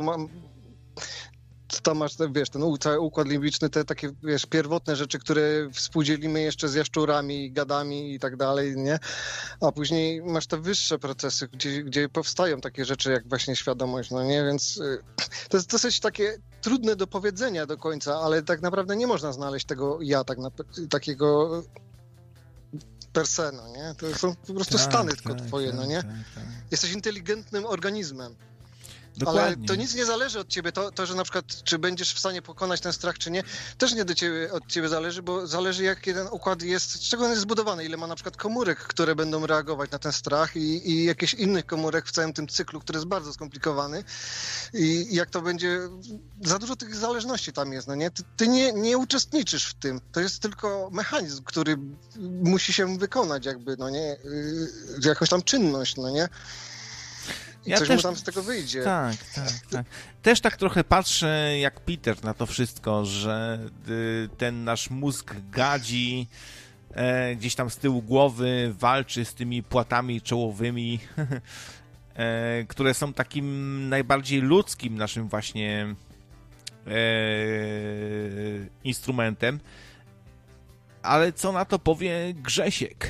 tam masz, wiesz, ten cały układ limbiczny, te takie, wiesz, pierwotne rzeczy, które współdzielimy jeszcze z jaszczurami, gadami i tak dalej, nie? A później masz te wyższe procesy, gdzie powstają takie rzeczy jak właśnie świadomość, no nie? Więc to jest dosyć takie trudne do powiedzenia do końca, ale tak naprawdę nie można znaleźć tego ja, takiego per se, no nie? To są po prostu stany tylko twoje, no nie? Jesteś inteligentnym organizmem. Dokładnie. Ale to nic nie zależy od ciebie, to, że na przykład czy będziesz w stanie pokonać ten strach, czy nie, też nie od ciebie zależy, bo zależy jaki ten układ jest, z czego on jest zbudowany, ile ma na przykład komórek, które będą reagować na ten strach i jakichś innych komórek w całym tym cyklu, który jest bardzo skomplikowany i jak to będzie, za dużo tych zależności tam jest, no nie? Ty nie uczestniczysz w tym, to jest tylko mechanizm, który musi się wykonać jakby, no nie, jakąś tam czynność, no nie? Ja coś też, mu tam z tego wyjdzie. Tak. Też tak trochę patrzę jak Peter na to wszystko, że ten nasz mózg gadzi gdzieś tam z tyłu głowy, walczy z tymi płatami czołowymi, które są takim najbardziej ludzkim naszym właśnie instrumentem. Ale co na to powie Grzesiek?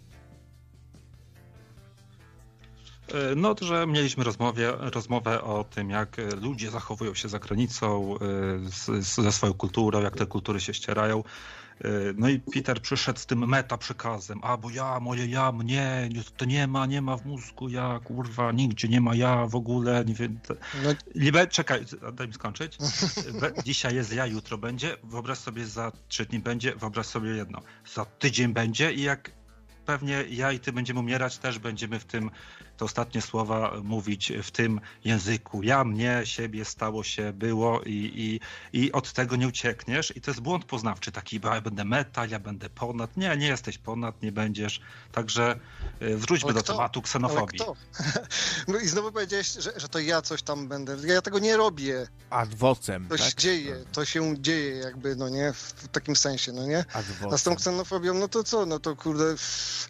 No, że mieliśmy rozmowę o tym, jak ludzie zachowują się za granicą, ze swoją kulturą, jak te kultury się ścierają. No i Peter przyszedł z tym metaprzekazem, bo ja, moje ja, mnie, to nie ma w mózgu, ja, kurwa, nigdzie nie ma ja w ogóle, nie wiem. Czekaj, daj mi skończyć. Dzisiaj jest ja, jutro będzie, wyobraź sobie za 3 dni będzie, wyobraź sobie jedno, za tydzień będzie i jak pewnie ja i ty będziemy umierać, też będziemy te ostatnie słowa mówić w tym języku. Ja, mnie, siebie, stało się, było i od tego nie uciekniesz. I to jest błąd poznawczy taki, bo ja będę meta, ja będę ponad. Nie jesteś ponad, nie będziesz. Także wróćmy do tematu ksenofobii. No i znowu powiedziałeś, że to ja coś tam będę. Ja tego nie robię. Ad vocem, to się dzieje jakby, no nie, w takim sensie, no nie? A z tą ksenofobią, no to co? No to kurde...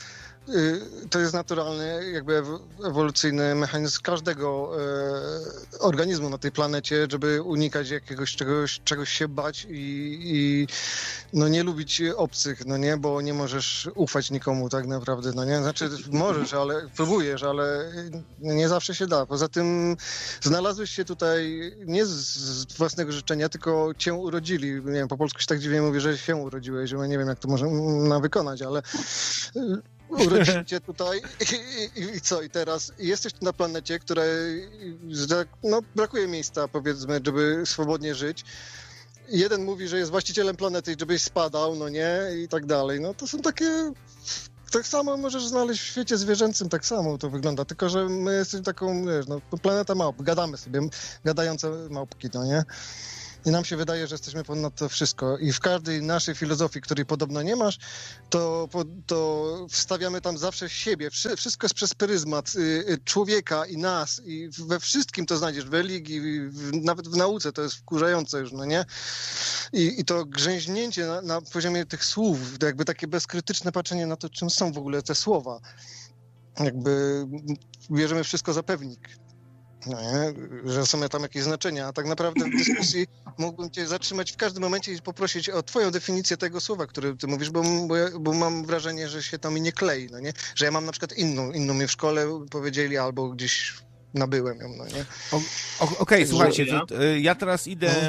to jest naturalny, jakby ewolucyjny mechanizm każdego organizmu na tej planecie, żeby unikać jakiegoś czegoś się bać i no nie lubić obcych, no nie, bo nie możesz ufać nikomu tak naprawdę, no nie, znaczy możesz, ale próbujesz, ale nie zawsze się da. Poza tym znalazłeś się tutaj nie z własnego życzenia, tylko cię urodzili, nie wiem, po polsku się tak dziwnie mówi, że się urodziłeś, że nie wiem, jak to można wykonać, ale urodzili cię tutaj i co? I teraz jesteś tu na planecie, której no, brakuje miejsca, powiedzmy, żeby swobodnie żyć. Jeden mówi, że jest właścicielem planety i żebyś spadał, no nie? I tak dalej. No to są takie... Tak samo możesz znaleźć w świecie zwierzęcym, tak samo to wygląda, tylko że my jesteśmy taką, wiesz, no, planeta małp, gadamy sobie, gadające małpki, no nie? I nam się wydaje, że jesteśmy ponad to wszystko. I w każdej naszej filozofii, której podobno nie masz, to wstawiamy tam zawsze siebie. Wszystko jest przez pryzmat człowieka i nas. I we wszystkim to znajdziesz. W religii, nawet w nauce to jest wkurzające już, no nie? I to grzęźnięcie na poziomie tych słów, jakby takie bezkrytyczne patrzenie na to, czym są w ogóle te słowa. Jakby bierzemy wszystko za pewnik. No nie? Że są tam jakieś znaczenia, a tak naprawdę w dyskusji mógłbym cię zatrzymać w każdym momencie i poprosić o twoją definicję tego słowa, które ty mówisz, bo mam wrażenie, że się to mi nie klei, no nie? Że ja mam na przykład inną mi w szkole powiedzieli albo gdzieś nabyłem ją, no nie? Okej, słuchajcie, ja teraz idę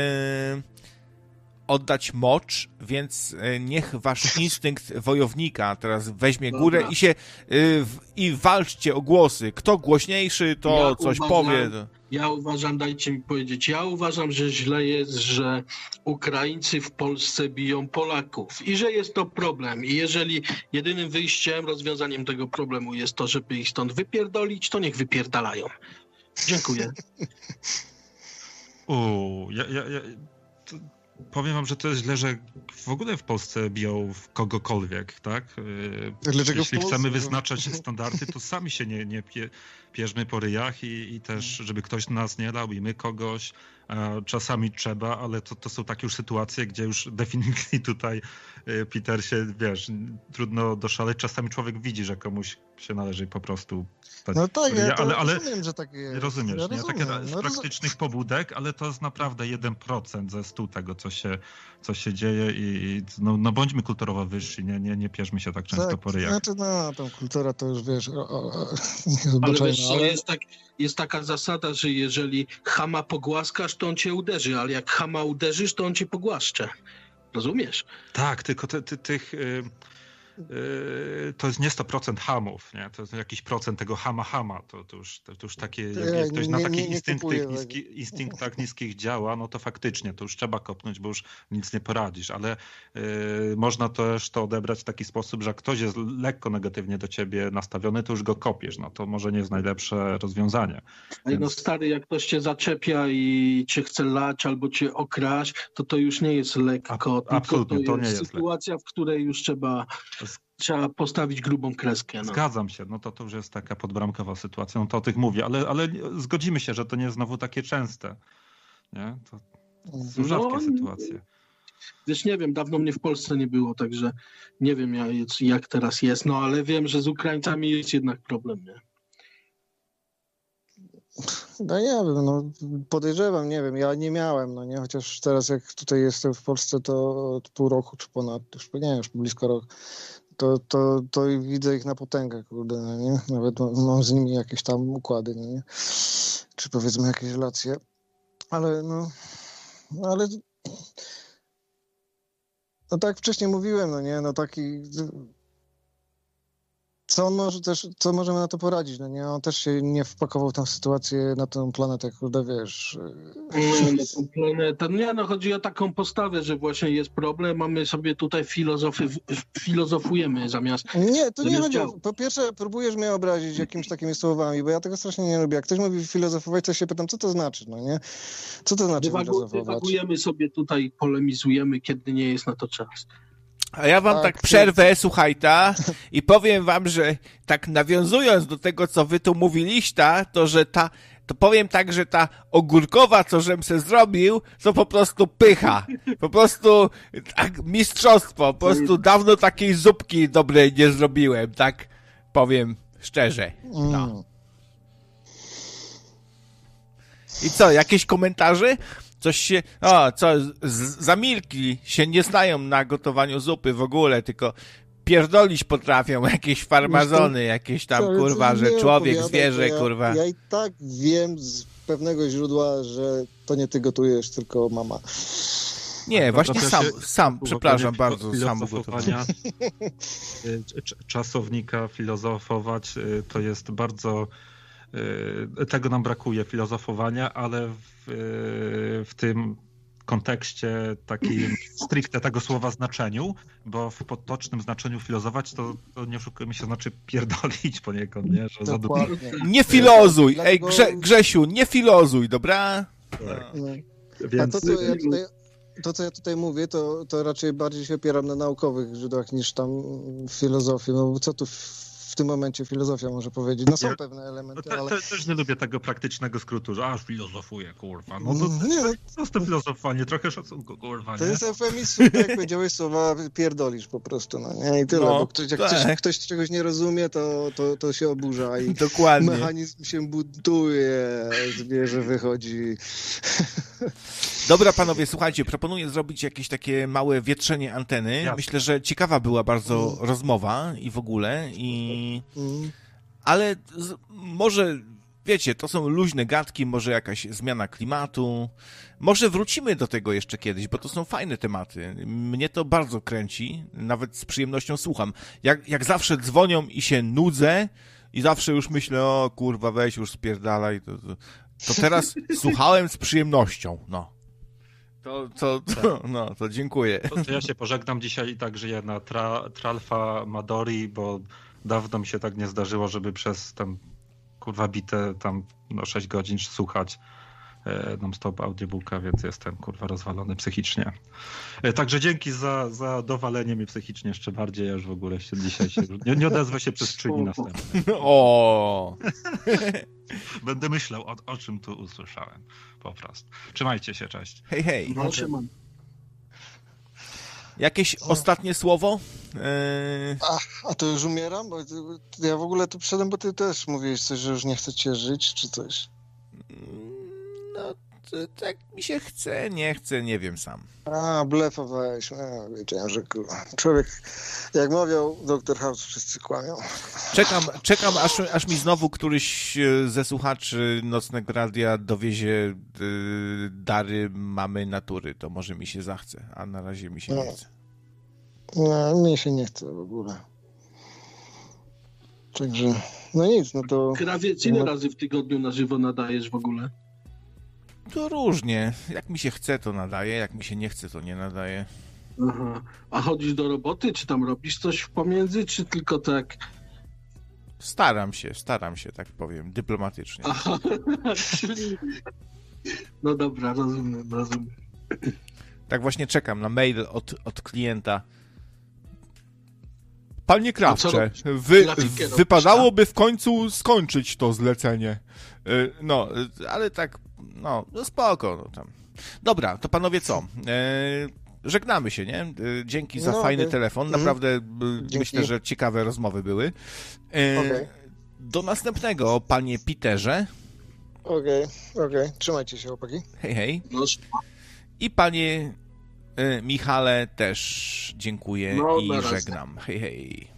oddać mocz, więc niech wasz instynkt wojownika teraz weźmie górę i się i walczcie o głosy. Kto głośniejszy, to coś powie. Ja uważam, dajcie mi powiedzieć, ja uważam, że źle jest, że Ukraińcy w Polsce biją Polaków i że jest to problem. I jeżeli jedynym wyjściem, rozwiązaniem tego problemu jest to, żeby ich stąd wypierdolić, to niech wypierdalają. Dziękuję. Powiem wam, że to jest źle, że w ogóle w Polsce biją w kogokolwiek, tak? Dlaczego jeśli chcemy wyznaczać standardy, to sami się nie pierzmy po ryjach i też, żeby ktoś nas nie dał i my kogoś. Czasami trzeba, ale to są takie już sytuacje, gdzie już definitely tutaj Peter się, wiesz, trudno doszaleć. Czasami człowiek widzi, że komuś się należy po prostu dać. No tak, ryja, ja ale rozumiem, że tak jest. Rozumiesz, ja nie? rozumiem. Takie z praktycznych pobudek, ale to jest naprawdę 1% ze 100 tego, co się dzieje i no bądźmy kulturowo wyżsi, nie pierzmy się tak często po ryjach. Znaczy, tą kultura to już, wiesz, ale wiesz, jest taka zasada, że jeżeli chama pogłaskasz, to on cię uderzy, ale jak chama uderzysz, to on cię pogłaszcze. Rozumiesz? Tak, tylko to jest nie 100% hamów, nie? To jest jakiś procent tego hama. To już takie, jak ktoś na takich instynktach niskich działa, no to faktycznie to już trzeba kopnąć, bo już nic nie poradzisz, ale można też to odebrać w taki sposób, że jak ktoś jest lekko negatywnie do ciebie nastawiony, to już go kopiesz, no to może nie jest najlepsze rozwiązanie. Więc... No stary, jak ktoś cię zaczepia i cię chce lać albo cię okraść, to już nie jest lekko. Absolutnie, to nie jest sytuacja, w której już trzeba postawić grubą kreskę. No. Zgadzam się, no to już jest taka podbramkowa sytuacja, no to o tych mówię, ale zgodzimy się, że to nie jest znowu takie częste, nie? To są rzadkie sytuacje. Wiesz, nie wiem, dawno mnie w Polsce nie było, także nie wiem jak teraz jest, no ale wiem, że z Ukraińcami jest jednak problem, nie? No nie wiem, no podejrzewam, nie wiem, ja nie miałem, no nie, chociaż teraz jak tutaj jestem w Polsce, to od pół roku czy ponad, już blisko rok, to widzę ich na potęgę, kurde, no nie, nawet mam z nimi jakieś tam układy, no nie, czy powiedzmy jakieś relacje, ale no tak jak wcześniej mówiłem, no nie, no taki... Co możemy na to poradzić, no nie? On też się nie wpakował w tę sytuację, na tę planetę, kurde, wiesz... Na tę planetę. Nie, no chodzi o taką postawę, że właśnie jest problem, a my sobie tutaj filozofujemy zamiast... Nie, to nie chodzi o... Po pierwsze, próbujesz mnie obrazić jakimiś takimi słowami, bo ja tego strasznie nie lubię. Jak ktoś mówi filozofować, to się pytam, co to znaczy, no nie? Co to znaczy filozofować? Dywagujemy sobie tutaj, polemizujemy, kiedy nie jest na to czas. A ja wam tak przerwę, słuchajta, i powiem wam, że tak nawiązując do tego, co wy tu mówiliście, to że to powiem tak, że ta ogórkowa, co żem se zrobił, to po prostu pycha. Po prostu tak, mistrzostwo. Po prostu dawno takiej zupki dobrej nie zrobiłem, tak powiem szczerze. No. I co, jakieś komentarze? Coś się... zamilkli się nie znają na gotowaniu zupy w ogóle, tylko pierdolić potrafią jakieś farmazony, jakieś tam, kurwa, że człowiek, zwierzę, kurwa. Ja i tak wiem z pewnego źródła, że to nie ty gotujesz, tylko mama. Nie, właśnie sam, przepraszam bardzo, sam filozofowania, czasownika filozofować, to jest bardzo... Tego nam brakuje, filozofowania, ale w tym kontekście takim stricte tego słowa znaczeniu, bo w potocznym znaczeniu filozofować to nie oszukujmy się, znaczy pierdolić poniekąd, nie? Że za dużo. Nie filozuj! Ej, Grzesiu, nie filozuj, dobra? Tak. No. Więc... A to, co ja tutaj mówię, to raczej bardziej się opieram na naukowych źródłach niż tam filozofii. No co tu w tym momencie filozofia może powiedzieć? No są pewne elementy, ale... Też nie lubię tego praktycznego skrótu, że aż filozofuję, kurwa. No to co z tym filozofowanie? Trochę szacunku, kurwa, nie? To jest eufemizm, tak jak powiedziałeś słowa, pierdolisz po prostu, no nie? I tyle, bo ktoś czegoś nie rozumie, to się oburza i dokładnie. Mechanizm się buduje, zwierzę wychodzi. Dobra, panowie, słuchajcie, proponuję zrobić jakieś takie małe wietrzenie anteny. Jasne. Myślę, że ciekawa była bardzo rozmowa i w ogóle, ale może, wiecie, to są luźne gadki, może jakaś zmiana klimatu, może wrócimy do tego jeszcze kiedyś, bo to są fajne tematy. Mnie to bardzo kręci, nawet z przyjemnością słucham. Jak zawsze dzwonią i się nudzę i zawsze już myślę, o kurwa, weź już spierdalaj, to teraz słuchałem z przyjemnością, no. To dziękuję. To ja się pożegnam dzisiaj tak, żyję na Tralfa Madori, bo dawno mi się tak nie zdarzyło, żeby przez tam kurwa bite tam 6 godzin słuchać non-stop audiobooka, więc jestem kurwa rozwalony psychicznie. Także dzięki za dowalenie mnie psychicznie jeszcze bardziej, ja już w ogóle dzisiaj nie odezwę się przez 3 dni następne. O. Będę myślał o czym tu usłyszałem. Po prostu. Trzymajcie się, cześć. Hej. No, Jakieś ostatnie słowo? A to już umieram? Bo ja w ogóle tu przyszedłem, bo ty też mówiłeś coś, że już nie chcecie żyć, czy coś. No, tak mi się chce, nie chce, nie wiem sam. Blefowałeś. Wiedziałem, że człowiek, jak mawiał Dr. House, wszyscy kłamią. Czekam aż mi znowu któryś ze słuchaczy Nocnego Radia dowiezie dary mamy natury. To może mi się zachce, a na razie mi się nie chce. No, mnie się nie chce w ogóle. Także, no nic, no to... Krawiec, ile razy w tygodniu na żywo nadajesz w ogóle? To różnie. Jak mi się chce, to nadaję. Jak mi się nie chce, to nie nadaję. Aha. A chodzisz do roboty? Czy tam robisz coś w pomiędzy? Czy tylko tak? Staram się, tak powiem, dyplomatycznie. Aha. No dobra, rozumiem. Tak właśnie czekam na mail od klienta. Panie Krawcze, wypadałoby w końcu skończyć to zlecenie. No, ale tak, no spoko. No tam. Dobra, to panowie co? Żegnamy się, nie? Dzięki za fajny telefon. Naprawdę myślę, że ciekawe rozmowy były. Do następnego, panie Peterze. Okej. Trzymajcie się, chłopaki. Hej. I panie Michale też dziękuję i żegnam. Hej.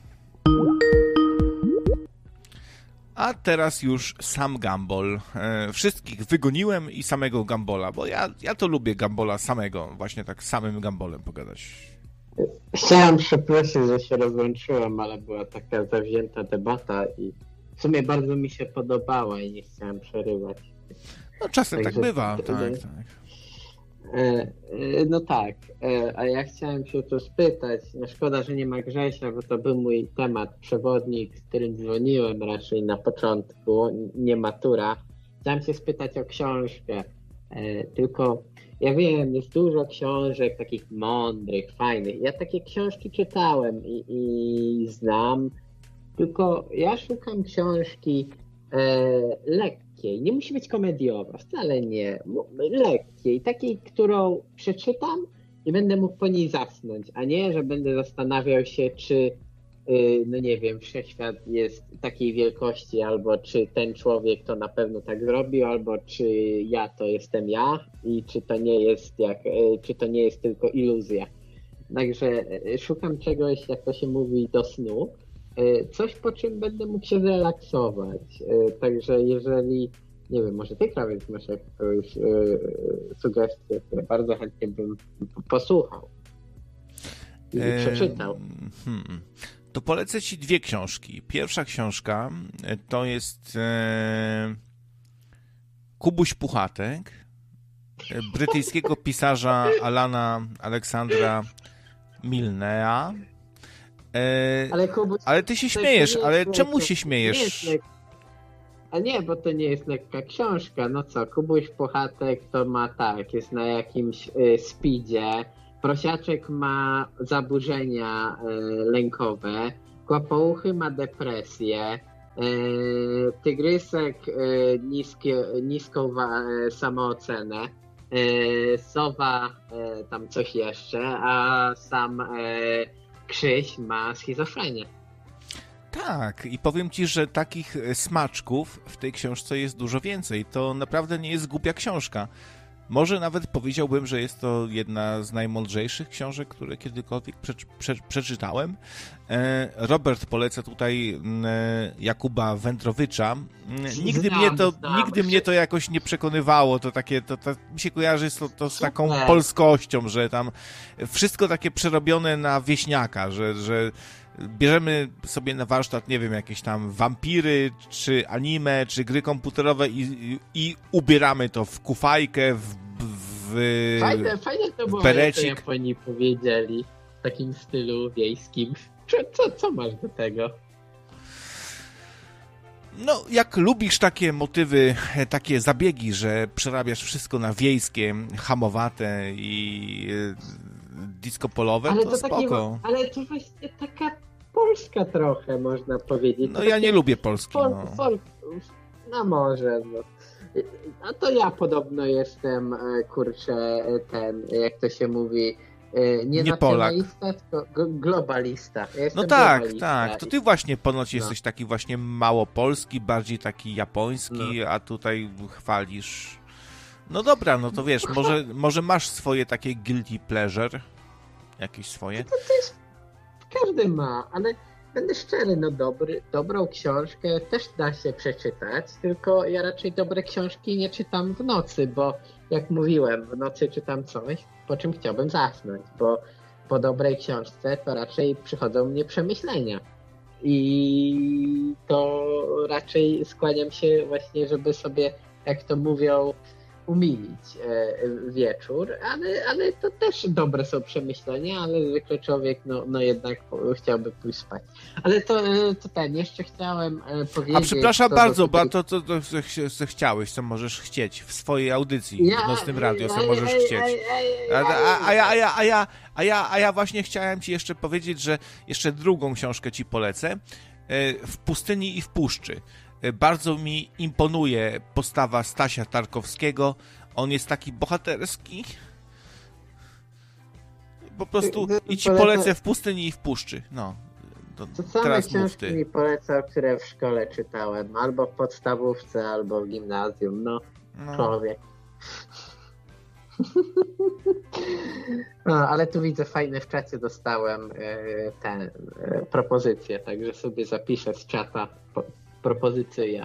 A teraz już sam Gumball. Wszystkich wygoniłem i samego Gumbola, bo ja to lubię Gumbola samego, właśnie tak samym Gumbolem pogadać. Chciałem przeprosić, że się rozłączyłem, ale była taka zawzięta debata i w sumie bardzo mi się podobała i nie chciałem przerywać. No czasem tak bywa, tak. No tak, a ja chciałem się tu spytać, no szkoda, że nie ma Grzesia, bo to był mój temat, przewodnik, z którym dzwoniłem raczej na początku, nie matura. Chciałem się spytać o książkę, tylko ja wiem, jest dużo książek takich mądrych, fajnych. Ja takie książki czytałem i znam, tylko ja szukam książki lekkiej, nie musi być komediowa, wcale nie, lekkiej, takiej, którą przeczytam i będę mógł po niej zasnąć, a nie, że będę zastanawiał się, czy no nie wiem, wszechświat jest takiej wielkości, albo czy ten człowiek to na pewno tak zrobił, albo czy ja to jestem ja i czy to nie jest czy to nie jest tylko iluzja. Także szukam czegoś, jak to się mówi, do snu, coś, po czym będę mógł się zrelaksować. Także jeżeli, nie wiem, może ty, Krawiec, masz jakąś sugestię, to bardzo chętnie bym posłuchał i przeczytał. To polecę ci 2 książki. Pierwsza książka to jest Kubuś Puchatek brytyjskiego pisarza Alana Aleksandra Milnea. Ale ty się śmiejesz, ale czemu się śmiejesz? A nie, bo to nie jest lekka książka. No co, Kubuś Puchatek to ma tak, jest na jakimś speedzie. Prosiaczek ma zaburzenia lękowe, Kłapouchy ma depresję, Tygrysek niską samoocenę, Sowa tam coś jeszcze, a sam Krzyś ma schizofrenię. Tak, i powiem ci, że takich smaczków w tej książce jest dużo więcej. To naprawdę nie jest głupia książka. Może nawet powiedziałbym, że jest to jedna z najmądrzejszych książek, które kiedykolwiek przeczytałem. Robert poleca tutaj Jakuba Wędrowicza. Nigdy mnie to jakoś nie przekonywało. To takie, to mi się kojarzy to z taką polskością, że tam wszystko takie przerobione na wieśniaka, że bierzemy sobie na warsztat, nie wiem, jakieś tam wampiry, czy anime, czy gry komputerowe i ubieramy to w kufajkę, Fajne to było, berecik. jak oni powiedzieli w takim stylu wiejskim. Co masz do tego? No, jak lubisz takie motywy, takie zabiegi, że przerabiasz wszystko na wiejskie, hamowate i disco-polowe, to spoko. Ale to właśnie taka Polska trochę, można powiedzieć. No ja nie lubię Polski. No może, no. A to ja podobno jestem, kurczę, jak to się mówi, nie nacjonalista, tylko globalista. Ja no tak, globalista. Tak. To ty właśnie ponoć jesteś taki właśnie mało polski, bardziej taki japoński, a tutaj chwalisz. No dobra, no to wiesz, może masz swoje takie guilty pleasure, jakieś swoje? To jest, każdy ma, ale będę szczery, no dobrą książkę też da się przeczytać, tylko ja raczej dobre książki nie czytam w nocy, bo jak mówiłem, w nocy czytam coś, po czym chciałbym zasnąć, bo po dobrej książce to raczej przychodzą mnie przemyślenia i to raczej skłaniam się właśnie, żeby sobie, jak to mówią, umilić wieczór, ale to też dobre są przemyślenia, ale zwykle człowiek no jednak chciałby pójść spać. Ale to jeszcze chciałem powiedzieć... A przepraszam bardzo, bo to co chciałeś, co możesz chcieć w swojej audycji w Nocnym Radio, co możesz chcieć. A ja właśnie chciałem ci jeszcze powiedzieć, że jeszcze drugą książkę ci polecę. W pustyni i w puszczy. Bardzo mi imponuje postawa Stasia Tarkowskiego. On jest taki bohaterski. Po prostu i ci polecę w pustyni i w puszczy. No. To same książki mi polecał, które w szkole czytałem. Albo w podstawówce, albo w gimnazjum. No. Człowiek. No, ale tu widzę, fajne w czacie dostałem tę propozycję, także sobie zapiszę z czata propozycję.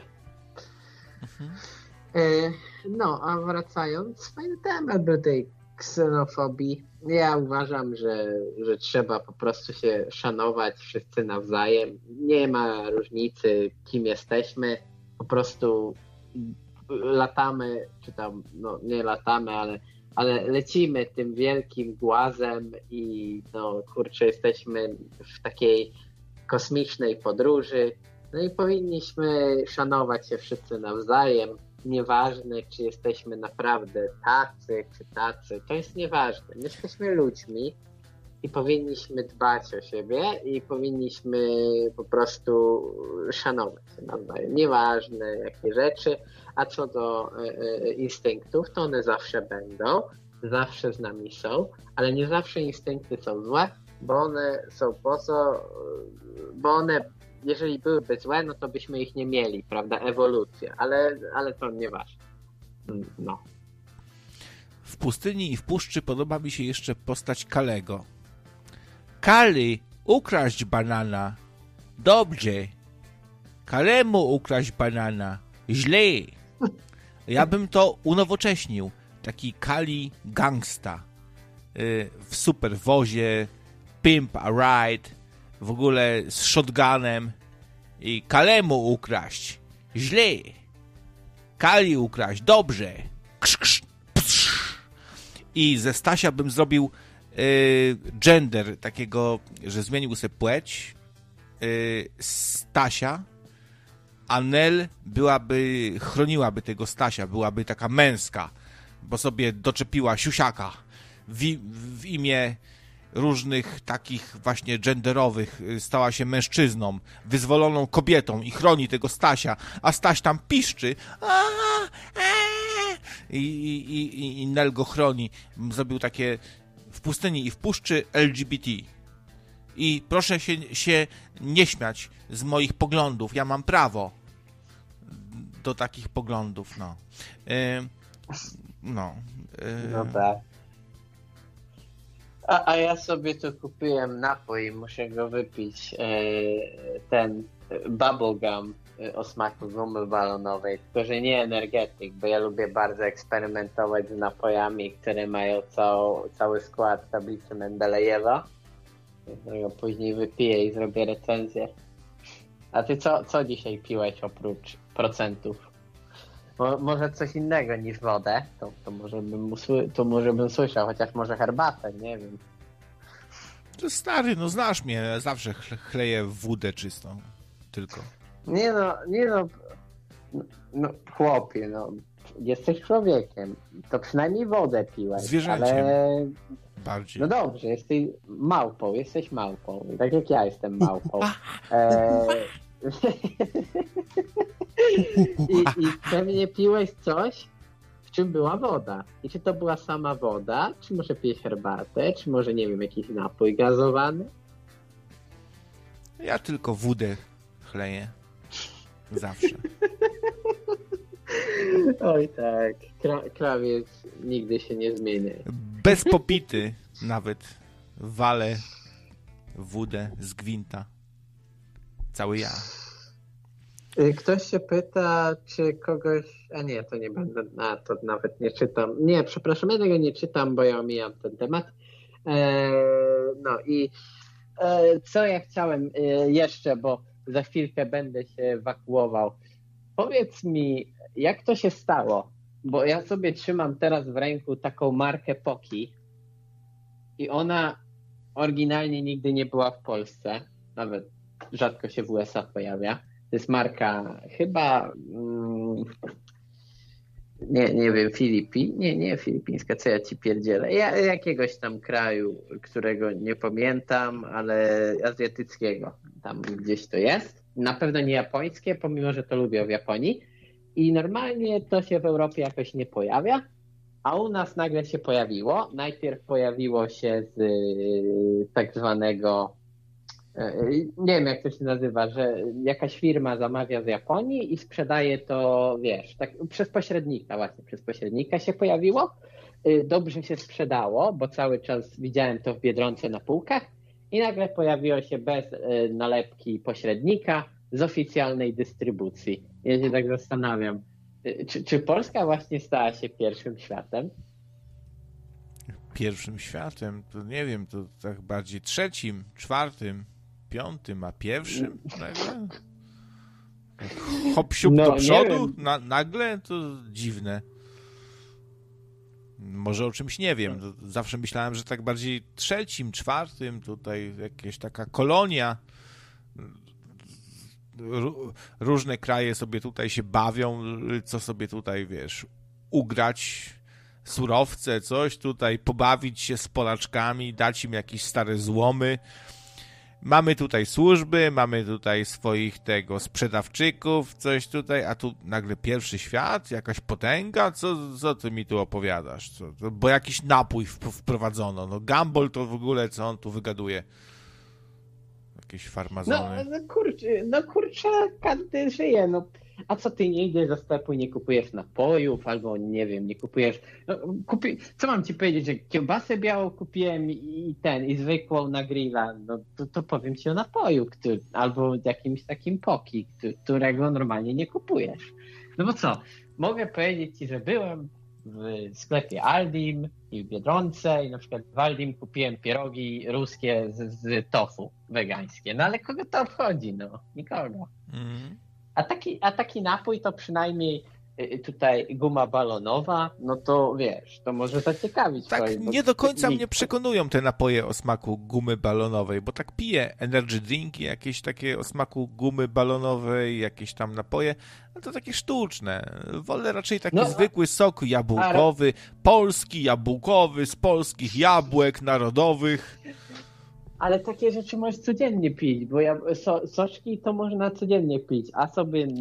No, a wracając, fajny temat do tej ksenofobii. Ja uważam, że trzeba po prostu się szanować wszyscy nawzajem. Nie ma różnicy, kim jesteśmy. Po prostu latamy, czy tam, no nie latamy, ale lecimy tym wielkim głazem i no kurczę, jesteśmy w takiej kosmicznej podróży. No i powinniśmy szanować się wszyscy nawzajem. Nieważne, czy jesteśmy naprawdę tacy, czy tacy. To jest nieważne. My jesteśmy ludźmi i powinniśmy dbać o siebie i powinniśmy po prostu szanować się nawzajem. Nieważne jakie rzeczy, a co do instynktów, to one zawsze będą, zawsze z nami są, ale nie zawsze instynkty są złe, bo one są po co, bo one, jeżeli byłyby złe, no to byśmy ich nie mieli, prawda, ewolucja, ale to nieważne. No. W pustyni i w puszczy podoba mi się jeszcze postać Kalego. Kali, ukraść banana. Dobrze. Kalemu ukraść banana. Źle. Ja bym to unowocześnił. Taki Kali gangsta. W superwozie, pimp a ride, w ogóle z shotgunem. I Kalemu ukraść. Źle. Kali ukraść. Dobrze. Ksz, ksz, psz. I ze Stasia bym zrobił gender takiego, że zmienił sobie płeć. Stasia. A Nel chroniłaby tego Stasia, byłaby taka męska, bo sobie doczepiła siusiaka w imię różnych takich właśnie genderowych, stała się mężczyzną, wyzwoloną kobietą i chroni tego Stasia, a Staś tam piszczy i Nel go chroni. Zrobił takie w pustyni i w puszczy LGBT. I proszę się nie śmiać z moich poglądów. Ja mam prawo do takich poglądów, no. No tak. A ja sobie tu kupiłem napój, muszę go wypić. Ten bubblegum o smaku gumy balonowej, tylko że nie energetyk, bo ja lubię bardzo eksperymentować z napojami, które mają cały skład tablicy Mendelejewa. Ja później wypiję i zrobię recenzję. A ty co dzisiaj piłeś oprócz procentów? Może coś innego niż wodę? To może bym słyszał, chociaż może herbatę, nie wiem. To stary, no znasz mnie, zawsze chleję wódę czystą, tylko. Nie no, chłopie, no, jesteś człowiekiem, to przynajmniej wodę piłeś. Zwierzęciem. Ale... Bardziej. No dobrze, jesteś małpą, tak jak ja jestem małpą. I pewnie piłeś coś, w czym była woda. I czy to była sama woda, czy może pijesz herbatę, czy może, nie wiem, jakiś napój gazowany? Ja tylko wódę chleję. Zawsze. Oj tak, krawiec nigdy się nie zmieni. Bez popity nawet walę wódę z gwinta. Cały ja. Ktoś się pyta, czy kogoś... A nie, to nie będę... to nawet nie czytam. Nie, przepraszam, ja tego nie czytam, bo ja omijam ten temat. No i co ja chciałem jeszcze, bo za chwilkę będę się ewakuował. Powiedz mi, jak to się stało? Bo ja sobie trzymam teraz w ręku taką markę Poki i ona oryginalnie nigdy nie była w Polsce. Nawet rzadko się w USA pojawia. To jest marka chyba, nie wiem, nie filipińska, co ja ci pierdzielę. Jakiegoś tam kraju, którego nie pamiętam, ale azjatyckiego. Tam gdzieś to jest. Na pewno nie japońskie, pomimo że to lubię w Japonii. I normalnie to się w Europie jakoś nie pojawia, a u nas nagle się pojawiło. Najpierw pojawiło się z tak zwanego, nie wiem jak to się nazywa, że jakaś firma zamawia z Japonii i sprzedaje to, wiesz, tak przez pośrednika się pojawiło. Dobrze się sprzedało, bo cały czas widziałem to w Biedronce na półkach i nagle pojawiło się bez nalepki pośrednika z oficjalnej dystrybucji. Ja się tak zastanawiam, czy Polska właśnie stała się pierwszym światem? Pierwszym światem? To nie wiem, to tak bardziej trzecim, czwartym, piątym, a pierwszym? Hop siup do przodu? Nagle? To dziwne. Może o czymś nie wiem. Zawsze myślałem, że tak bardziej trzecim, czwartym, tutaj jakaś taka kolonia. Różne kraje sobie tutaj się bawią, co sobie tutaj, wiesz, ugrać, surowce, coś tutaj, pobawić się z Polaczkami, dać im jakieś stare złomy. Mamy tutaj służby, mamy tutaj swoich sprzedawczyków, coś tutaj, a tu nagle pierwszy świat, jakaś potęga, co ty mi tu opowiadasz? Bo jakiś napój wprowadzono, no Gumball to w ogóle, co on tu wygaduje? Jakieś farmazony. No kurczę, każdy żyje, no. A co ty nie idziesz do sklepu i nie kupujesz napojów, albo nie wiem, nie kupujesz... No, co mam ci powiedzieć, że kiełbasę białą kupiłem i zwykłą na grilla, no to powiem ci o napoju, albo jakimś takim poki, którego normalnie nie kupujesz. No bo co, mogę powiedzieć ci, że byłem w sklepie Aldim i w Biedronce i na przykład w Aldim kupiłem pierogi ruskie z tofu wegańskie, no ale kogo to obchodzi, no? Nikogo. A taki napój to przynajmniej tutaj guma balonowa, no to wiesz, to może zaciekawić. Tak, nie do końca mnie przekonują te napoje o smaku gumy balonowej, bo tak piję energy drinki jakieś takie o smaku gumy balonowej, jakieś tam napoje, no to takie sztuczne. Wolę raczej taki zwykły sok jabłkowy, polski jabłkowy, z polskich jabłek narodowych. Ale takie rzeczy możesz codziennie pić, bo soczki to można codziennie pić, a sobie